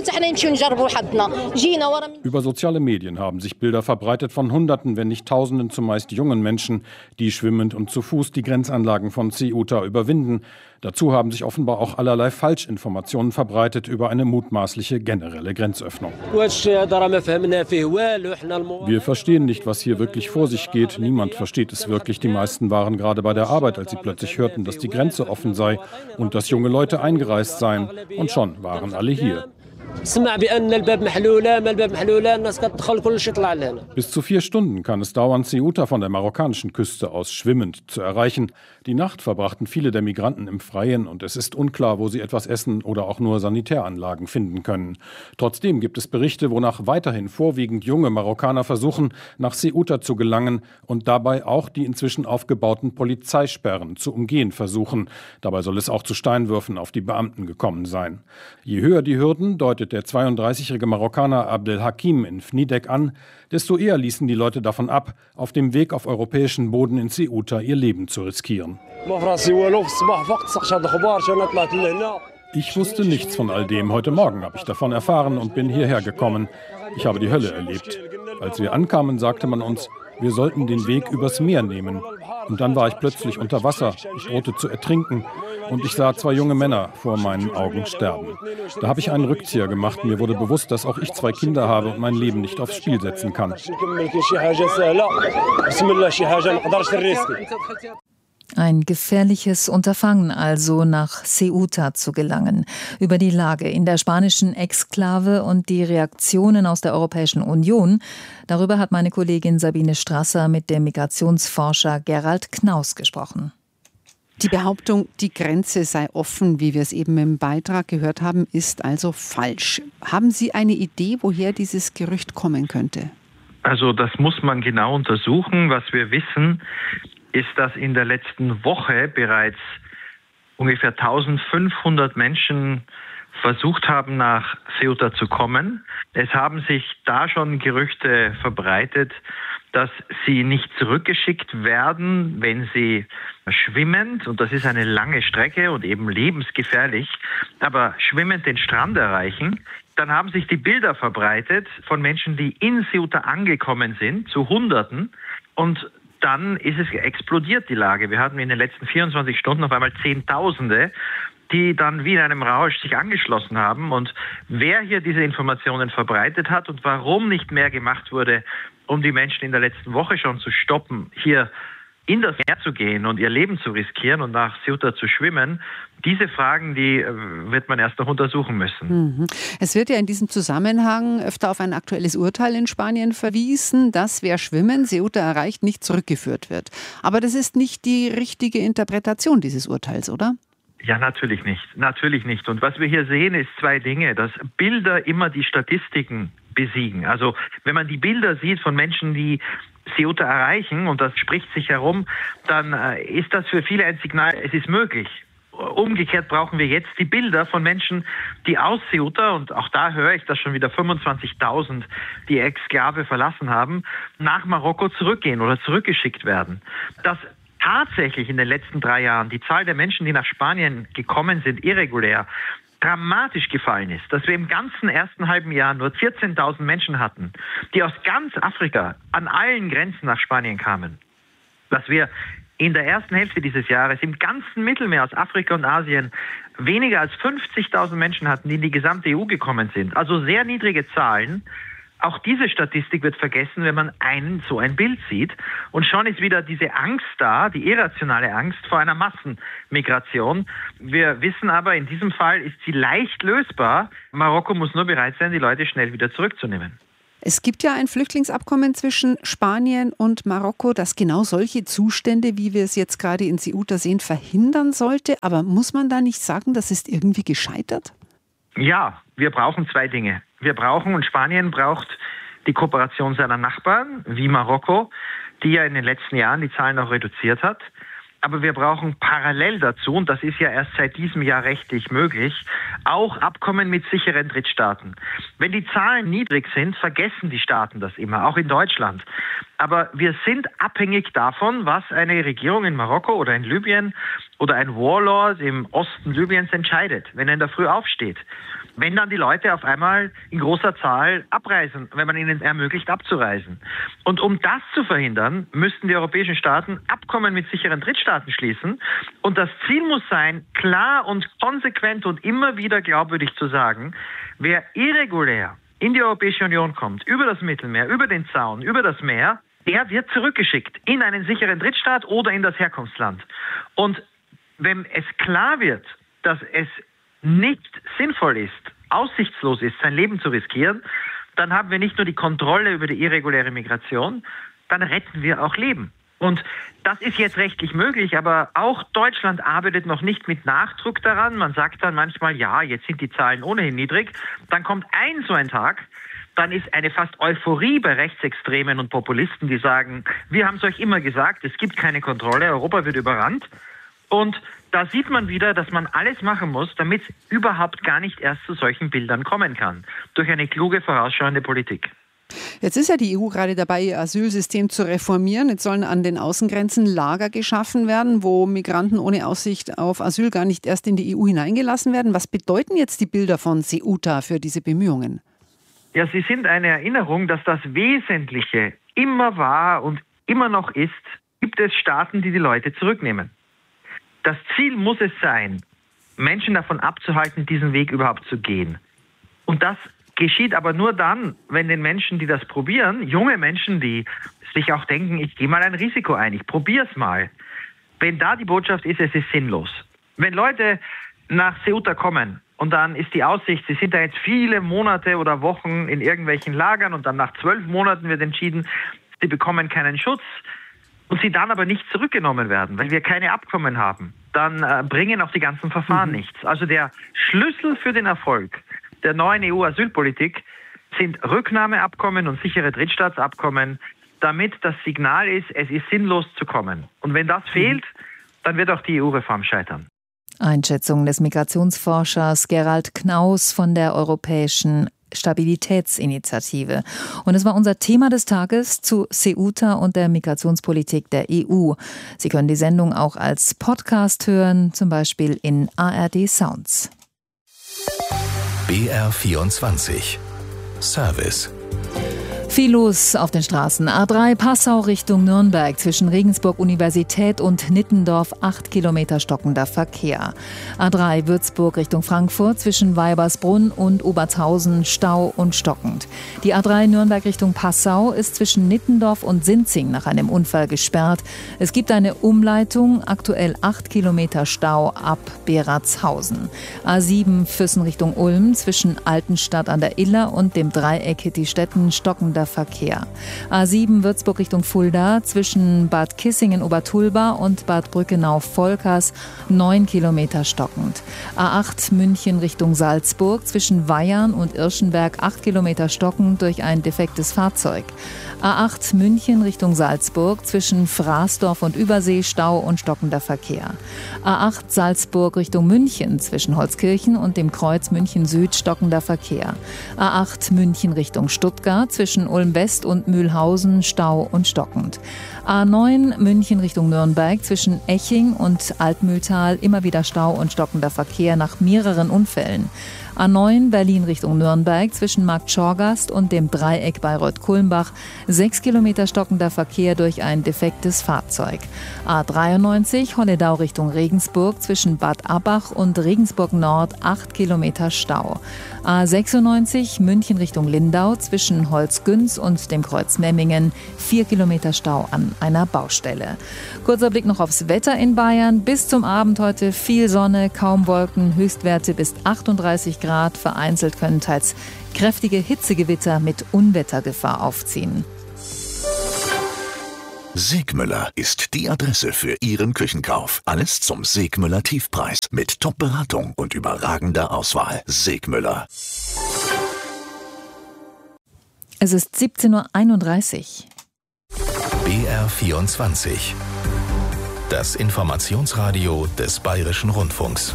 Über soziale Medien haben sich Bilder verbreitet von Hunderten, wenn nicht Tausenden, zumeist jungen Menschen, die schwimmend und zu Fuß die Grenzanlagen von Ceuta überwinden. Dazu haben sich offenbar auch allerlei Falschinformationen verbreitet über eine mutmaßliche generelle Grenzöffnung. Wir verstehen nicht, was hier wirklich vor sich geht. Niemand versteht es wirklich. Die meisten waren gerade bei der Arbeit, als sie plötzlich hörten, dass die Grenze offen sei und dass junge Leute eingereist seien. Und schon waren alle hier. Bis zu 4 Stunden kann es dauern, Ceuta von der marokkanischen Küste aus schwimmend zu erreichen. Die Nacht verbrachten viele der Migranten im Freien und es ist unklar, wo sie etwas essen oder auch nur Sanitäranlagen finden können. Trotzdem gibt es Berichte, wonach weiterhin vorwiegend junge Marokkaner versuchen, nach Ceuta zu gelangen und dabei auch die inzwischen aufgebauten Polizeisperren zu umgehen versuchen. Dabei soll es auch zu Steinwürfen auf die Beamten gekommen sein. Je höher die Hürden, deutet der 32-jährige Marokkaner Abdelhakim in Fnidek an, desto eher ließen die Leute davon ab, auf dem Weg auf europäischen Boden in Ceuta ihr Leben zu riskieren. Ich wusste nichts von all dem. Heute Morgen habe ich davon erfahren und bin hierher gekommen. Ich habe die Hölle erlebt. Als wir ankamen, sagte man uns, wir sollten den Weg übers Meer nehmen. Und dann war ich plötzlich unter Wasser. Ich drohte zu ertrinken. Und ich sah 2 junge Männer vor meinen Augen sterben. Da habe ich einen Rückzieher gemacht. Mir wurde bewusst, dass auch ich 2 Kinder habe und mein Leben nicht aufs Spiel setzen kann. Ein gefährliches Unterfangen also, nach Ceuta zu gelangen. Über die Lage in der spanischen Exklave und die Reaktionen aus der Europäischen Union, darüber hat meine Kollegin Sabine Strasser mit dem Migrationsforscher Gerald Knaus gesprochen. Die Behauptung, die Grenze sei offen, wie wir es eben im Beitrag gehört haben, ist also falsch. Haben Sie eine Idee, woher dieses Gerücht kommen könnte? Also das muss man genau untersuchen. Was wir wissen, ist, dass in der letzten Woche bereits ungefähr 1500 Menschen versucht haben, nach Ceuta zu kommen. Es haben sich da schon Gerüchte verbreitet, dass sie nicht zurückgeschickt werden, wenn sie schwimmend, und das ist eine lange Strecke und eben lebensgefährlich, aber schwimmend den Strand erreichen. Dann haben sich die Bilder verbreitet von Menschen, die in Ceuta angekommen sind, zu Hunderten, und dann ist es explodiert, die Lage. Wir hatten in den letzten 24 Stunden auf einmal Zehntausende, die dann wie in einem Rausch sich angeschlossen haben. Und wer hier diese Informationen verbreitet hat und warum nicht mehr gemacht wurde, um die Menschen in der letzten Woche schon zu stoppen, hier in das Meer zu gehen und ihr Leben zu riskieren und nach Ceuta zu schwimmen, diese Fragen, die wird man erst noch untersuchen müssen. Es wird ja in diesem Zusammenhang öfter auf ein aktuelles Urteil in Spanien verwiesen, dass wer schwimmen Ceuta erreicht, nicht zurückgeführt wird. Aber das ist nicht die richtige Interpretation dieses Urteils, oder? Ja, natürlich nicht. Natürlich nicht. Und was wir hier sehen, ist 2 Dinge. Dass Bilder immer die Statistiken besiegen. Also wenn man die Bilder sieht von Menschen, die Ceuta erreichen, und das spricht sich herum, dann ist das für viele ein Signal, es ist möglich. umgekehrt brauchen wir jetzt die Bilder von Menschen, die aus Ceuta, und auch da höre ich, dass schon wieder 25.000 die Exklave verlassen haben, nach Marokko zurückgehen oder zurückgeschickt werden. Dass tatsächlich in den letzten 3 Jahren die Zahl der Menschen, die nach Spanien gekommen sind, irregulär, dramatisch gefallen ist, dass wir im ganzen ersten halben Jahr nur 14.000 Menschen hatten, die aus ganz Afrika an allen Grenzen nach Spanien kamen. Dass wir in der ersten Hälfte dieses Jahres im ganzen Mittelmeer aus Afrika und Asien weniger als 50.000 Menschen hatten, die in die gesamte EU gekommen sind. Also sehr niedrige Zahlen. Auch diese Statistik wird vergessen, wenn man so ein Bild sieht. Und schon ist wieder diese Angst da, die irrationale Angst vor einer Massenmigration. Wir wissen aber, in diesem Fall ist sie leicht lösbar. Marokko muss nur bereit sein, die Leute schnell wieder zurückzunehmen. Es gibt ja ein Flüchtlingsabkommen zwischen Spanien und Marokko, das genau solche Zustände, wie wir es jetzt gerade in Ceuta sehen, verhindern sollte. Aber muss man da nicht sagen, das ist irgendwie gescheitert? Ja, wir brauchen 2 Dinge. Und Spanien braucht die Kooperation seiner Nachbarn, wie Marokko, die ja in den letzten Jahren die Zahlen auch reduziert hat. Aber wir brauchen parallel dazu, und das ist ja erst seit diesem Jahr rechtlich möglich, auch Abkommen mit sicheren Drittstaaten. Wenn die Zahlen niedrig sind, vergessen die Staaten das immer, auch in Deutschland. Aber wir sind abhängig davon, was eine Regierung in Marokko oder in Libyen oder ein Warlord im Osten Libyens entscheidet, wenn er in der Früh aufsteht. Wenn dann die Leute auf einmal in großer Zahl abreisen, wenn man ihnen ermöglicht, abzureisen. Und um das zu verhindern, müssten die europäischen Staaten Abkommen mit sicheren Drittstaaten schließen. Und das Ziel muss sein, klar und konsequent und immer wieder glaubwürdig zu sagen, wer irregulär in die Europäische Union kommt, über das Mittelmeer, über den Zaun, über das Meer, der wird zurückgeschickt in einen sicheren Drittstaat oder in das Herkunftsland. Und wenn es klar wird, dass es nicht sinnvoll ist, aussichtslos ist, sein Leben zu riskieren, dann haben wir nicht nur die Kontrolle über die irreguläre Migration, dann retten wir auch Leben. Und das ist jetzt rechtlich möglich, aber auch Deutschland arbeitet noch nicht mit Nachdruck daran. Man sagt dann manchmal, ja, jetzt sind die Zahlen ohnehin niedrig. Dann kommt so ein Tag, dann ist eine fast Euphorie bei Rechtsextremen und Populisten, die sagen, wir haben es euch immer gesagt, es gibt keine Kontrolle, Europa wird überrannt. Und da sieht man wieder, dass man alles machen muss, damit es überhaupt gar nicht erst zu solchen Bildern kommen kann. Durch eine kluge, vorausschauende Politik. Jetzt ist ja die EU gerade dabei, ihr Asylsystem zu reformieren. Jetzt sollen an den Außengrenzen Lager geschaffen werden, wo Migranten ohne Aussicht auf Asyl gar nicht erst in die EU hineingelassen werden. Was bedeuten jetzt die Bilder von Ceuta für diese Bemühungen? Ja, sie sind eine Erinnerung, dass das Wesentliche immer war und immer noch ist, gibt es Staaten, die Leute zurücknehmen. Das Ziel muss es sein, Menschen davon abzuhalten, diesen Weg überhaupt zu gehen. Und das geschieht aber nur dann, wenn den Menschen, die das probieren, junge Menschen, die sich auch denken, ich gehe mal ein Risiko ein, ich probiere es mal. Wenn da die Botschaft ist, es ist sinnlos. Wenn Leute nach Ceuta kommen und dann ist die Aussicht, sie sind da jetzt viele Monate oder Wochen in irgendwelchen Lagern und dann nach 12 Monaten wird entschieden, sie bekommen keinen Schutz, und sie dann aber nicht zurückgenommen werden, weil wir keine Abkommen haben, dann bringen auch die ganzen Verfahren nichts. Also der Schlüssel für den Erfolg der neuen EU-Asylpolitik sind Rücknahmeabkommen und sichere Drittstaatsabkommen, damit das Signal ist, es ist sinnlos zu kommen. Und wenn das fehlt, dann wird auch die EU-Reform scheitern. Einschätzung des Migrationsforschers Gerald Knaus von der Europäischen Stabilitätsinitiative. Und es war unser Thema des Tages zu Ceuta und der Migrationspolitik der EU. Sie können die Sendung auch als Podcast hören, zum Beispiel in ARD Sounds. BR24 Service. Viel los auf den Straßen. A3 Passau Richtung Nürnberg zwischen Regensburg Universität und Nittendorf 8 Kilometer stockender Verkehr. A3 Würzburg Richtung Frankfurt zwischen Weibersbrunn und Obertshausen Stau und stockend. Die A3 Nürnberg Richtung Passau ist zwischen Nittendorf und Sinzing nach einem Unfall gesperrt. Es gibt eine Umleitung, aktuell 8 Kilometer Stau ab Beratshausen. A7 Füssen Richtung Ulm zwischen Altenstadt an der Iller und dem Dreieck Hittistetten stockender stockender Verkehr. A7 Würzburg Richtung Fulda zwischen Bad Kissingen-Obertulba und Bad Brückenau-Volkers 9 Kilometer stockend. A8 München Richtung Salzburg zwischen Weyarn und Irschenberg 8 Kilometer stockend durch ein defektes Fahrzeug. A8 München Richtung Salzburg zwischen Fraßdorf und Übersee Stau und stockender Verkehr. A8 Salzburg Richtung München zwischen Holzkirchen und dem Kreuz München Süd stockender Verkehr. A8 München Richtung Stuttgart zwischen Ulm West und Mühlhausen Stau und stockend. A9 München Richtung Nürnberg zwischen Eching und Altmühltal immer wieder Stau und stockender Verkehr nach mehreren Unfällen. A9 Berlin Richtung Nürnberg zwischen Markt Schorgast und dem Dreieck Bayreuth-Kulmbach 6 Kilometer stockender Verkehr durch ein defektes Fahrzeug. A93 Holledau Richtung Regensburg zwischen Bad Abbach und Regensburg Nord 8 Kilometer Stau. A96 München Richtung Lindau zwischen Holzgünz und dem Kreuz Memmingen 4 Kilometer Stau an einer Baustelle. Kurzer Blick noch aufs Wetter in Bayern. Bis zum Abend heute viel Sonne, kaum Wolken, Höchstwerte bis 38 Grad. Vereinzelt können teils kräftige Hitzegewitter mit Unwettergefahr aufziehen. Segmüller ist die Adresse für Ihren Küchenkauf. Alles zum Segmüller Tiefpreis mit Top-Beratung und überragender Auswahl. Segmüller. Es ist 17:31 Uhr. BR24. Das Informationsradio des Bayerischen Rundfunks.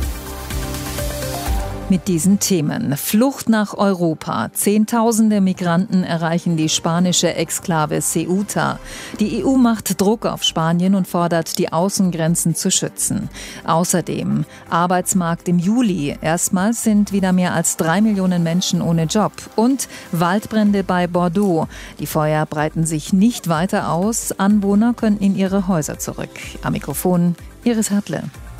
Mit diesen Themen. Flucht nach Europa. Zehntausende Migranten erreichen die spanische Exklave Ceuta. Die EU macht Druck auf Spanien und fordert, die Außengrenzen zu schützen. Außerdem Arbeitsmarkt im Juli. Erstmals sind wieder mehr als 3 Millionen Menschen ohne Job. Und Waldbrände bei Bordeaux. Die Feuer breiten sich nicht weiter aus. Anwohner können in ihre Häuser zurück. Am Mikrofon Iris Hartle.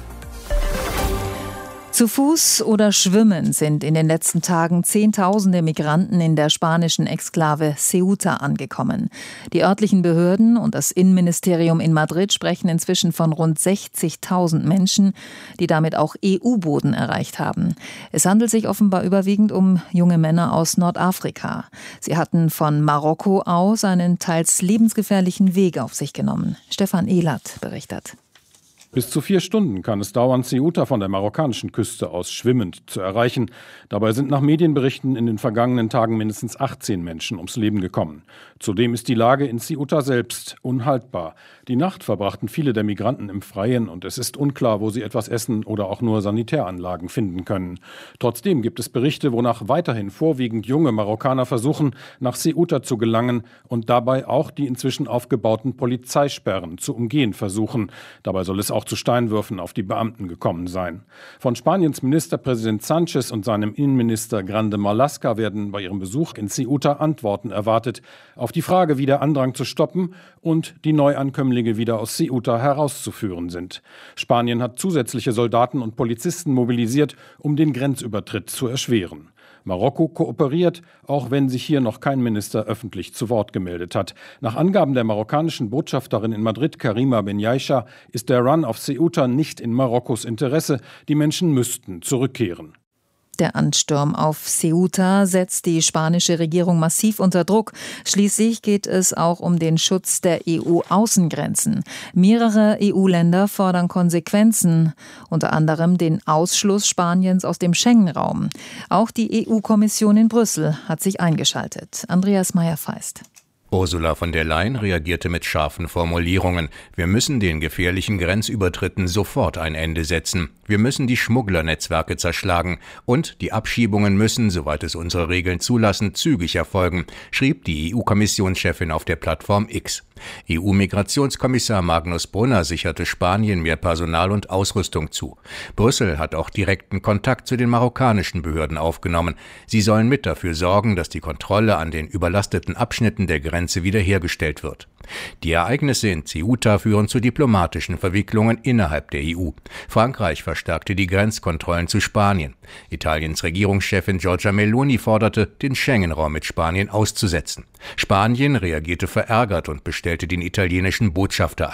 Zu Fuß oder Schwimmen sind in den letzten Tagen Zehntausende Migranten in der spanischen Exklave Ceuta angekommen. Die örtlichen Behörden und das Innenministerium in Madrid sprechen inzwischen von rund 60.000 Menschen, die damit auch EU-Boden erreicht haben. Es handelt sich offenbar überwiegend um junge Männer aus Nordafrika. Sie hatten von Marokko aus einen teils lebensgefährlichen Weg auf sich genommen. Stefan Ehlert berichtet. Bis zu 4 Stunden kann es dauern, Ceuta von der marokkanischen Küste aus schwimmend zu erreichen. Dabei sind nach Medienberichten in den vergangenen Tagen mindestens 18 Menschen ums Leben gekommen. Zudem ist die Lage in Ceuta selbst unhaltbar. Die Nacht verbrachten viele der Migranten im Freien und es ist unklar, wo sie etwas essen oder auch nur Sanitäranlagen finden können. Trotzdem gibt es Berichte, wonach weiterhin vorwiegend junge Marokkaner versuchen, nach Ceuta zu gelangen und dabei auch die inzwischen aufgebauten Polizeisperren zu umgehen versuchen. Dabei soll es auch zu Steinwürfen auf die Beamten gekommen sein. Von Spaniens Ministerpräsident Sánchez und seinem Innenminister Grande Marlaska werden bei ihrem Besuch in Ceuta Antworten erwartet auf die Frage, wie der Andrang zu stoppen und die Neuankömmlinge wieder aus Ceuta herauszuführen sind. Spanien hat zusätzliche Soldaten und Polizisten mobilisiert, um den Grenzübertritt zu erschweren. Marokko kooperiert, auch wenn sich hier noch kein Minister öffentlich zu Wort gemeldet hat. Nach Angaben der marokkanischen Botschafterin in Madrid, Karima Benyaisha, ist der Run auf Ceuta nicht in Marokkos Interesse. Die Menschen müssten zurückkehren. Der Ansturm auf Ceuta setzt die spanische Regierung massiv unter Druck. Schließlich geht es auch um den Schutz der EU-Außengrenzen. Mehrere EU-Länder fordern Konsequenzen, unter anderem den Ausschluss Spaniens aus dem Schengen-Raum. Auch die EU-Kommission in Brüssel hat sich eingeschaltet. Andreas Meyer-Feist. Ursula von der Leyen reagierte mit scharfen Formulierungen. Wir müssen den gefährlichen Grenzübertritten sofort ein Ende setzen. Wir müssen die Schmugglernetzwerke zerschlagen. Und die Abschiebungen müssen, soweit es unsere Regeln zulassen, zügig erfolgen, schrieb die EU-Kommissionschefin auf der Plattform X. EU-Migrationskommissar Magnus Brunner sicherte Spanien mehr Personal und Ausrüstung zu. Brüssel hat auch direkten Kontakt zu den marokkanischen Behörden aufgenommen. Sie sollen mit dafür sorgen, dass die Kontrolle an den überlasteten Abschnitten der Grenze wiederhergestellt wird. Die Ereignisse in Ceuta führen zu diplomatischen Verwicklungen innerhalb der EU. Frankreich verstärkte die Grenzkontrollen zu Spanien. Italiens Regierungschefin Giorgia Meloni forderte, den Schengen-Raum mit Spanien auszusetzen. Spanien reagierte verärgert und bestellte den italienischen Botschafter ein.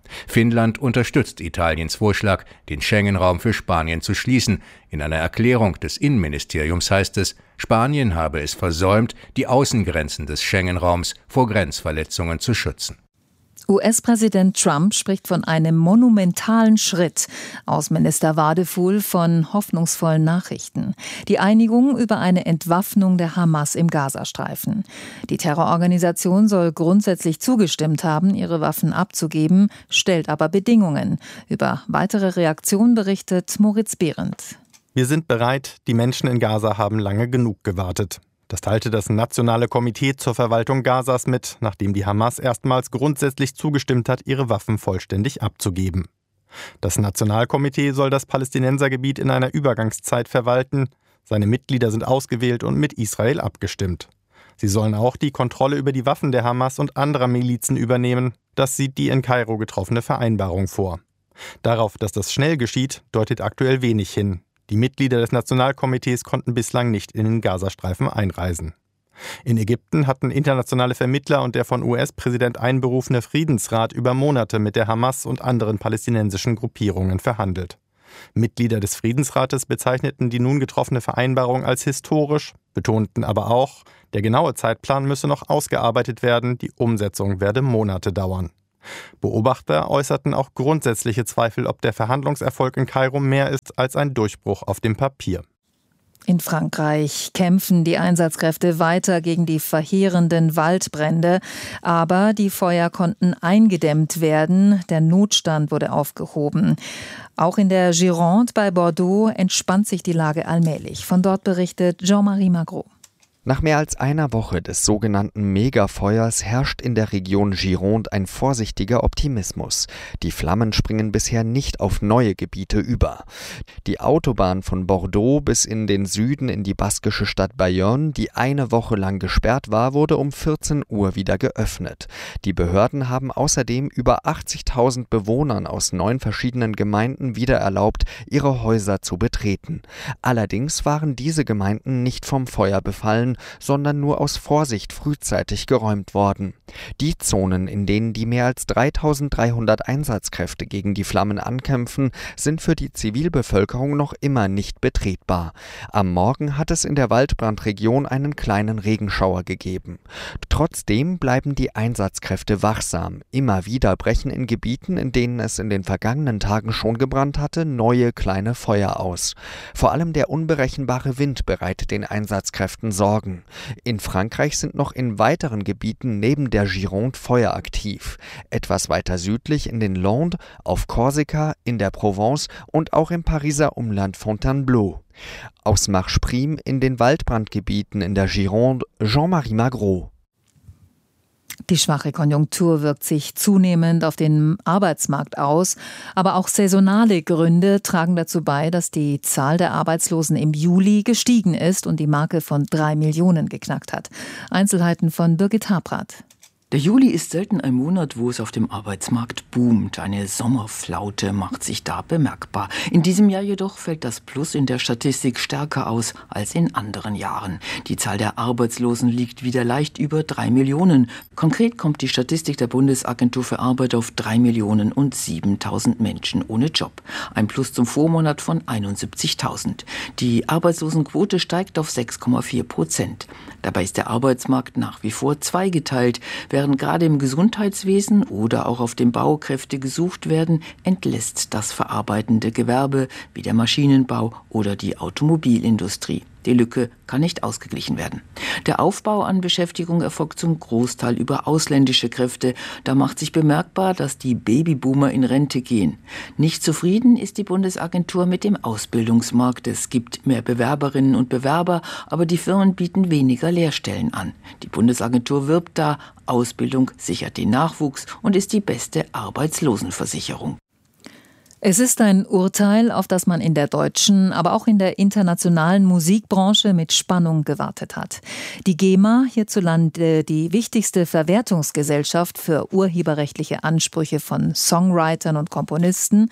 Finnland unterstützt Italiens Vorschlag, den Schengen-Raum für Spanien zu schließen. In einer Erklärung des Innenministeriums heißt es, Spanien habe es versäumt, die Außengrenzen des Schengen-Raums vor Grenzverletzungen zu schützen. US-Präsident Trump spricht von einem monumentalen Schritt. Außenminister Wadefuhl von hoffnungsvollen Nachrichten. Die Einigung über eine Entwaffnung der Hamas im Gazastreifen. Die Terrororganisation soll grundsätzlich zugestimmt haben, ihre Waffen abzugeben, stellt aber Bedingungen. Über weitere Reaktionen berichtet Moritz Behrendt. Wir sind bereit, die Menschen in Gaza haben lange genug gewartet. Das teilte das Nationale Komitee zur Verwaltung Gazas mit, nachdem die Hamas erstmals grundsätzlich zugestimmt hat, ihre Waffen vollständig abzugeben. Das Nationalkomitee soll das Palästinensergebiet in einer Übergangszeit verwalten. Seine Mitglieder sind ausgewählt und mit Israel abgestimmt. Sie sollen auch die Kontrolle über die Waffen der Hamas und anderer Milizen übernehmen. Das sieht die in Kairo getroffene Vereinbarung vor. Darauf, dass das schnell geschieht, deutet aktuell wenig hin. Die Mitglieder des Nationalkomitees konnten bislang nicht in den Gazastreifen einreisen. In Ägypten hatten internationale Vermittler und der von US-Präsident einberufene Friedensrat über Monate mit der Hamas und anderen palästinensischen Gruppierungen verhandelt. Mitglieder des Friedensrates bezeichneten die nun getroffene Vereinbarung als historisch, betonten aber auch, der genaue Zeitplan müsse noch ausgearbeitet werden, die Umsetzung werde Monate dauern. Beobachter äußerten auch grundsätzliche Zweifel, ob der Verhandlungserfolg in Kairo mehr ist als ein Durchbruch auf dem Papier. In Frankreich kämpfen die Einsatzkräfte weiter gegen die verheerenden Waldbrände, aber die Feuer konnten eingedämmt werden, der Notstand wurde aufgehoben. Auch in der Gironde bei Bordeaux entspannt sich die Lage allmählich. Von dort berichtet Jean-Marie Magro. Nach mehr als einer Woche des sogenannten Megafeuers herrscht in der Region Gironde ein vorsichtiger Optimismus. Die Flammen springen bisher nicht auf neue Gebiete über. Die Autobahn von Bordeaux bis in den Süden in die baskische Stadt Bayonne, die eine Woche lang gesperrt war, wurde um 14 Uhr wieder geöffnet. Die Behörden haben außerdem über 80.000 Bewohnern aus 9 verschiedenen Gemeinden wieder erlaubt, ihre Häuser zu betreten. Allerdings waren diese Gemeinden nicht vom Feuer befallen, sondern nur aus Vorsicht frühzeitig geräumt worden. Die Zonen, in denen die mehr als 3.300 Einsatzkräfte gegen die Flammen ankämpfen, sind für die Zivilbevölkerung noch immer nicht betretbar. Am Morgen hat es in der Waldbrandregion einen kleinen Regenschauer gegeben. Trotzdem bleiben die Einsatzkräfte wachsam. Immer wieder brechen in Gebieten, in denen es in den vergangenen Tagen schon gebrannt hatte, neue kleine Feuer aus. Vor allem der unberechenbare Wind bereitet den Einsatzkräften Sorgen. In Frankreich sind noch in weiteren Gebieten neben der Gironde Feuer aktiv. Etwas weiter südlich in den Landes, auf Korsika, in der Provence und auch im Pariser Umland Fontainebleau. Aus Marche-Prime in den Waldbrandgebieten in der Gironde, Jean-Marie Magro. Die schwache Konjunktur wirkt sich zunehmend auf den Arbeitsmarkt aus, aber auch saisonale Gründe tragen dazu bei, dass die Zahl der Arbeitslosen im Juli gestiegen ist und die Marke von 3 Millionen geknackt hat. Einzelheiten von Birgit Habrath. Der Juli ist selten ein Monat, wo es auf dem Arbeitsmarkt boomt. Eine Sommerflaute macht sich da bemerkbar. In diesem Jahr jedoch fällt das Plus in der Statistik stärker aus als in anderen Jahren. Die Zahl der Arbeitslosen liegt wieder leicht über 3 Millionen. Konkret kommt die Statistik der Bundesagentur für Arbeit auf 3.007.000 Menschen ohne Job. Ein Plus zum Vormonat von 71.000. Die Arbeitslosenquote steigt auf 6,4%. Dabei ist der Arbeitsmarkt nach wie vor zweigeteilt. Während gerade im Gesundheitswesen oder auch auf dem Bau Kräfte gesucht werden, entlässt das verarbeitende Gewerbe wie der Maschinenbau oder die Automobilindustrie. Die Lücke kann nicht ausgeglichen werden. Der Aufbau an Beschäftigung erfolgt zum Großteil über ausländische Kräfte. Da macht sich bemerkbar, dass die Babyboomer in Rente gehen. Nicht zufrieden ist die Bundesagentur mit dem Ausbildungsmarkt. Es gibt mehr Bewerberinnen und Bewerber, aber die Firmen bieten weniger Lehrstellen an. Die Bundesagentur wirbt da, Ausbildung sichert den Nachwuchs und ist die beste Arbeitslosenversicherung. Es ist ein Urteil, auf das man in der deutschen, aber auch in der internationalen Musikbranche mit Spannung gewartet hat. Die GEMA, hierzulande die wichtigste Verwertungsgesellschaft für urheberrechtliche Ansprüche von Songwritern und Komponisten,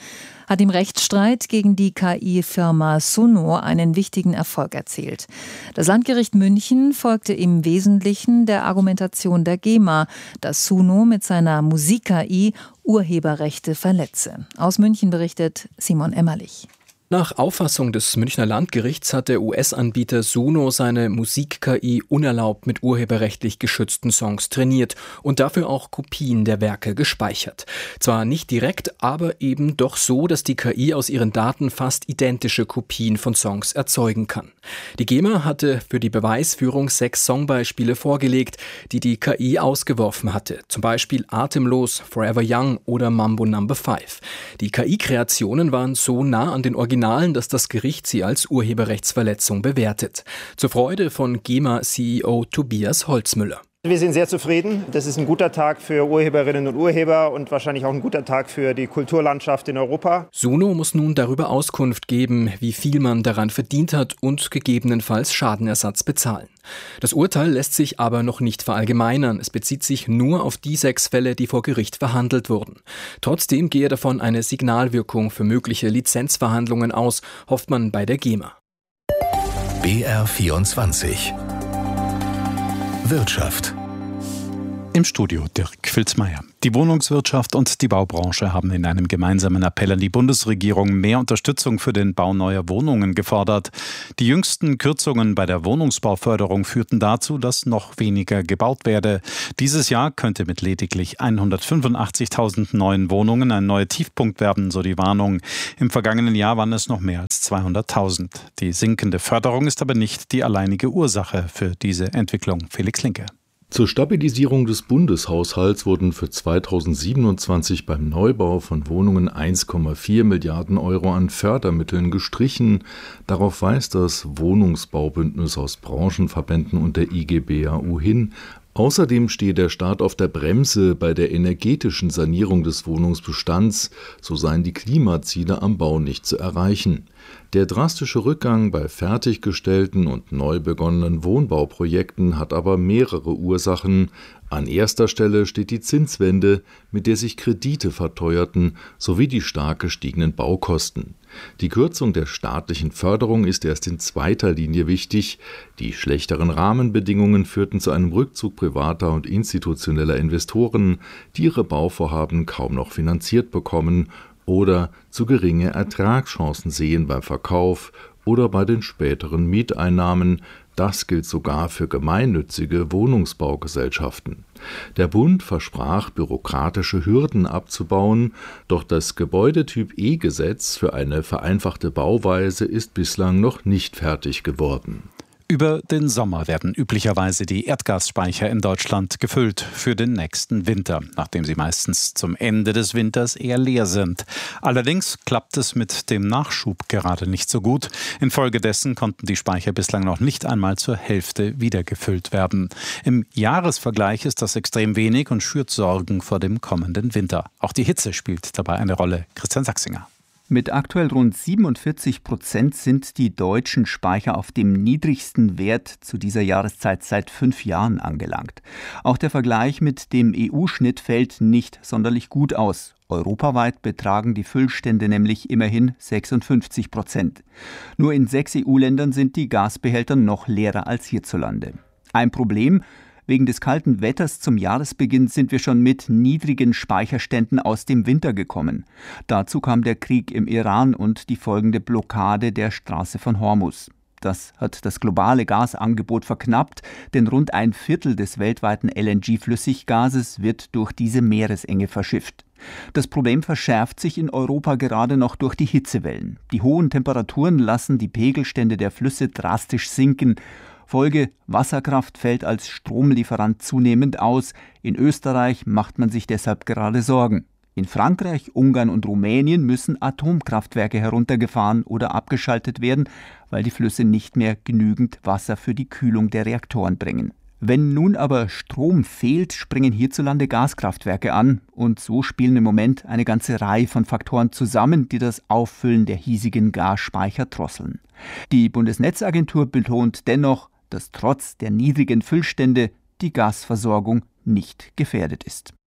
hat im Rechtsstreit gegen die KI-Firma Suno einen wichtigen Erfolg erzielt. Das Landgericht München folgte im Wesentlichen der Argumentation der GEMA, dass Suno mit seiner Musik-KI Urheberrechte verletze. Aus München berichtet Simon Emmerlich. Nach Auffassung des Münchner Landgerichts hat der US-Anbieter Suno seine Musik-KI unerlaubt mit urheberrechtlich geschützten Songs trainiert und dafür auch Kopien der Werke gespeichert. Zwar nicht direkt, aber eben doch so, dass die KI aus ihren Daten fast identische Kopien von Songs erzeugen kann. Die GEMA hatte für die Beweisführung 6 Songbeispiele vorgelegt, die die KI ausgeworfen hatte. Zum Beispiel Atemlos, Forever Young oder Mambo No. 5. Die KI-Kreationen waren so nah an den Originalen, dass das Gericht sie als Urheberrechtsverletzung bewertet. Zur Freude von GEMA-CEO Tobias Holzmüller. Wir sind sehr zufrieden. Das ist ein guter Tag für Urheberinnen und Urheber und wahrscheinlich auch ein guter Tag für die Kulturlandschaft in Europa. Suno muss nun darüber Auskunft geben, wie viel man daran verdient hat und gegebenenfalls Schadenersatz bezahlen. Das Urteil lässt sich aber noch nicht verallgemeinern. Es bezieht sich nur auf die 6 Fälle, die vor Gericht verhandelt wurden. Trotzdem gehe davon eine Signalwirkung für mögliche Lizenzverhandlungen aus, hofft man bei der GEMA. BR24 Wirtschaft. Im Studio Dirk Filzmeier. Die Wohnungswirtschaft und die Baubranche haben in einem gemeinsamen Appell an die Bundesregierung mehr Unterstützung für den Bau neuer Wohnungen gefordert. Die jüngsten Kürzungen bei der Wohnungsbauförderung führten dazu, dass noch weniger gebaut werde. Dieses Jahr könnte mit lediglich 185.000 neuen Wohnungen ein neuer Tiefpunkt werden, so die Warnung. Im vergangenen Jahr waren es noch mehr als 200.000. Die sinkende Förderung ist aber nicht die alleinige Ursache für diese Entwicklung. Felix Linke. Zur Stabilisierung des Bundeshaushalts wurden für 2027 beim Neubau von Wohnungen 1,4 Milliarden Euro an Fördermitteln gestrichen. Darauf weist das Wohnungsbaubündnis aus Branchenverbänden und der IG BAU hin. Außerdem stehe der Staat auf der Bremse bei der energetischen Sanierung des Wohnungsbestands, so seien die Klimaziele am Bau nicht zu erreichen. Der drastische Rückgang bei fertiggestellten und neu begonnenen Wohnbauprojekten hat aber mehrere Ursachen. An erster Stelle steht die Zinswende, mit der sich Kredite verteuerten, sowie die stark gestiegenen Baukosten. Die Kürzung der staatlichen Förderung ist erst in zweiter Linie wichtig. Die schlechteren Rahmenbedingungen führten zu einem Rückzug privater und institutioneller Investoren, die ihre Bauvorhaben kaum noch finanziert bekommen oder zu geringe Ertragschancen sehen beim Verkauf oder bei den späteren Mieteinnahmen. Das gilt sogar für gemeinnützige Wohnungsbaugesellschaften. Der Bund versprach, bürokratische Hürden abzubauen, doch das Gebäudetyp-E-Gesetz für eine vereinfachte Bauweise ist bislang noch nicht fertig geworden. Über den Sommer werden üblicherweise die Erdgasspeicher in Deutschland gefüllt für den nächsten Winter, nachdem sie meistens zum Ende des Winters eher leer sind. Allerdings klappt es mit dem Nachschub gerade nicht so gut. Infolgedessen konnten die Speicher bislang noch nicht einmal zur Hälfte wiedergefüllt werden. Im Jahresvergleich ist das extrem wenig und schürt Sorgen vor dem kommenden Winter. Auch die Hitze spielt dabei eine Rolle. Christian Sachsinger. Mit aktuell rund 47% sind die deutschen Speicher auf dem niedrigsten Wert zu dieser Jahreszeit seit 5 Jahren angelangt. Auch der Vergleich mit dem EU-Schnitt fällt nicht sonderlich gut aus. Europaweit betragen die Füllstände nämlich immerhin 56%. Nur in 6 EU-Ländern sind die Gasbehälter noch leerer als hierzulande. Ein Problem: Wegen des kalten Wetters zum Jahresbeginn sind wir schon mit niedrigen Speicherständen aus dem Winter gekommen. Dazu kam der Krieg im Iran und die folgende Blockade der Straße von Hormuz. Das hat das globale Gasangebot verknappt, denn rund 1/4 des weltweiten LNG-Flüssiggases wird durch diese Meeresenge verschifft. Das Problem verschärft sich in Europa gerade noch durch die Hitzewellen. Die hohen Temperaturen lassen die Pegelstände der Flüsse drastisch sinken. Folge: Wasserkraft fällt als Stromlieferant zunehmend aus. In Österreich macht man sich deshalb gerade Sorgen. In Frankreich, Ungarn und Rumänien müssen Atomkraftwerke heruntergefahren oder abgeschaltet werden, weil die Flüsse nicht mehr genügend Wasser für die Kühlung der Reaktoren bringen. Wenn nun aber Strom fehlt, springen hierzulande Gaskraftwerke an. Und so spielen im Moment eine ganze Reihe von Faktoren zusammen, die das Auffüllen der hiesigen Gasspeicher drosseln. Die Bundesnetzagentur betont dennoch, dass trotz der niedrigen Füllstände die Gasversorgung nicht gefährdet ist.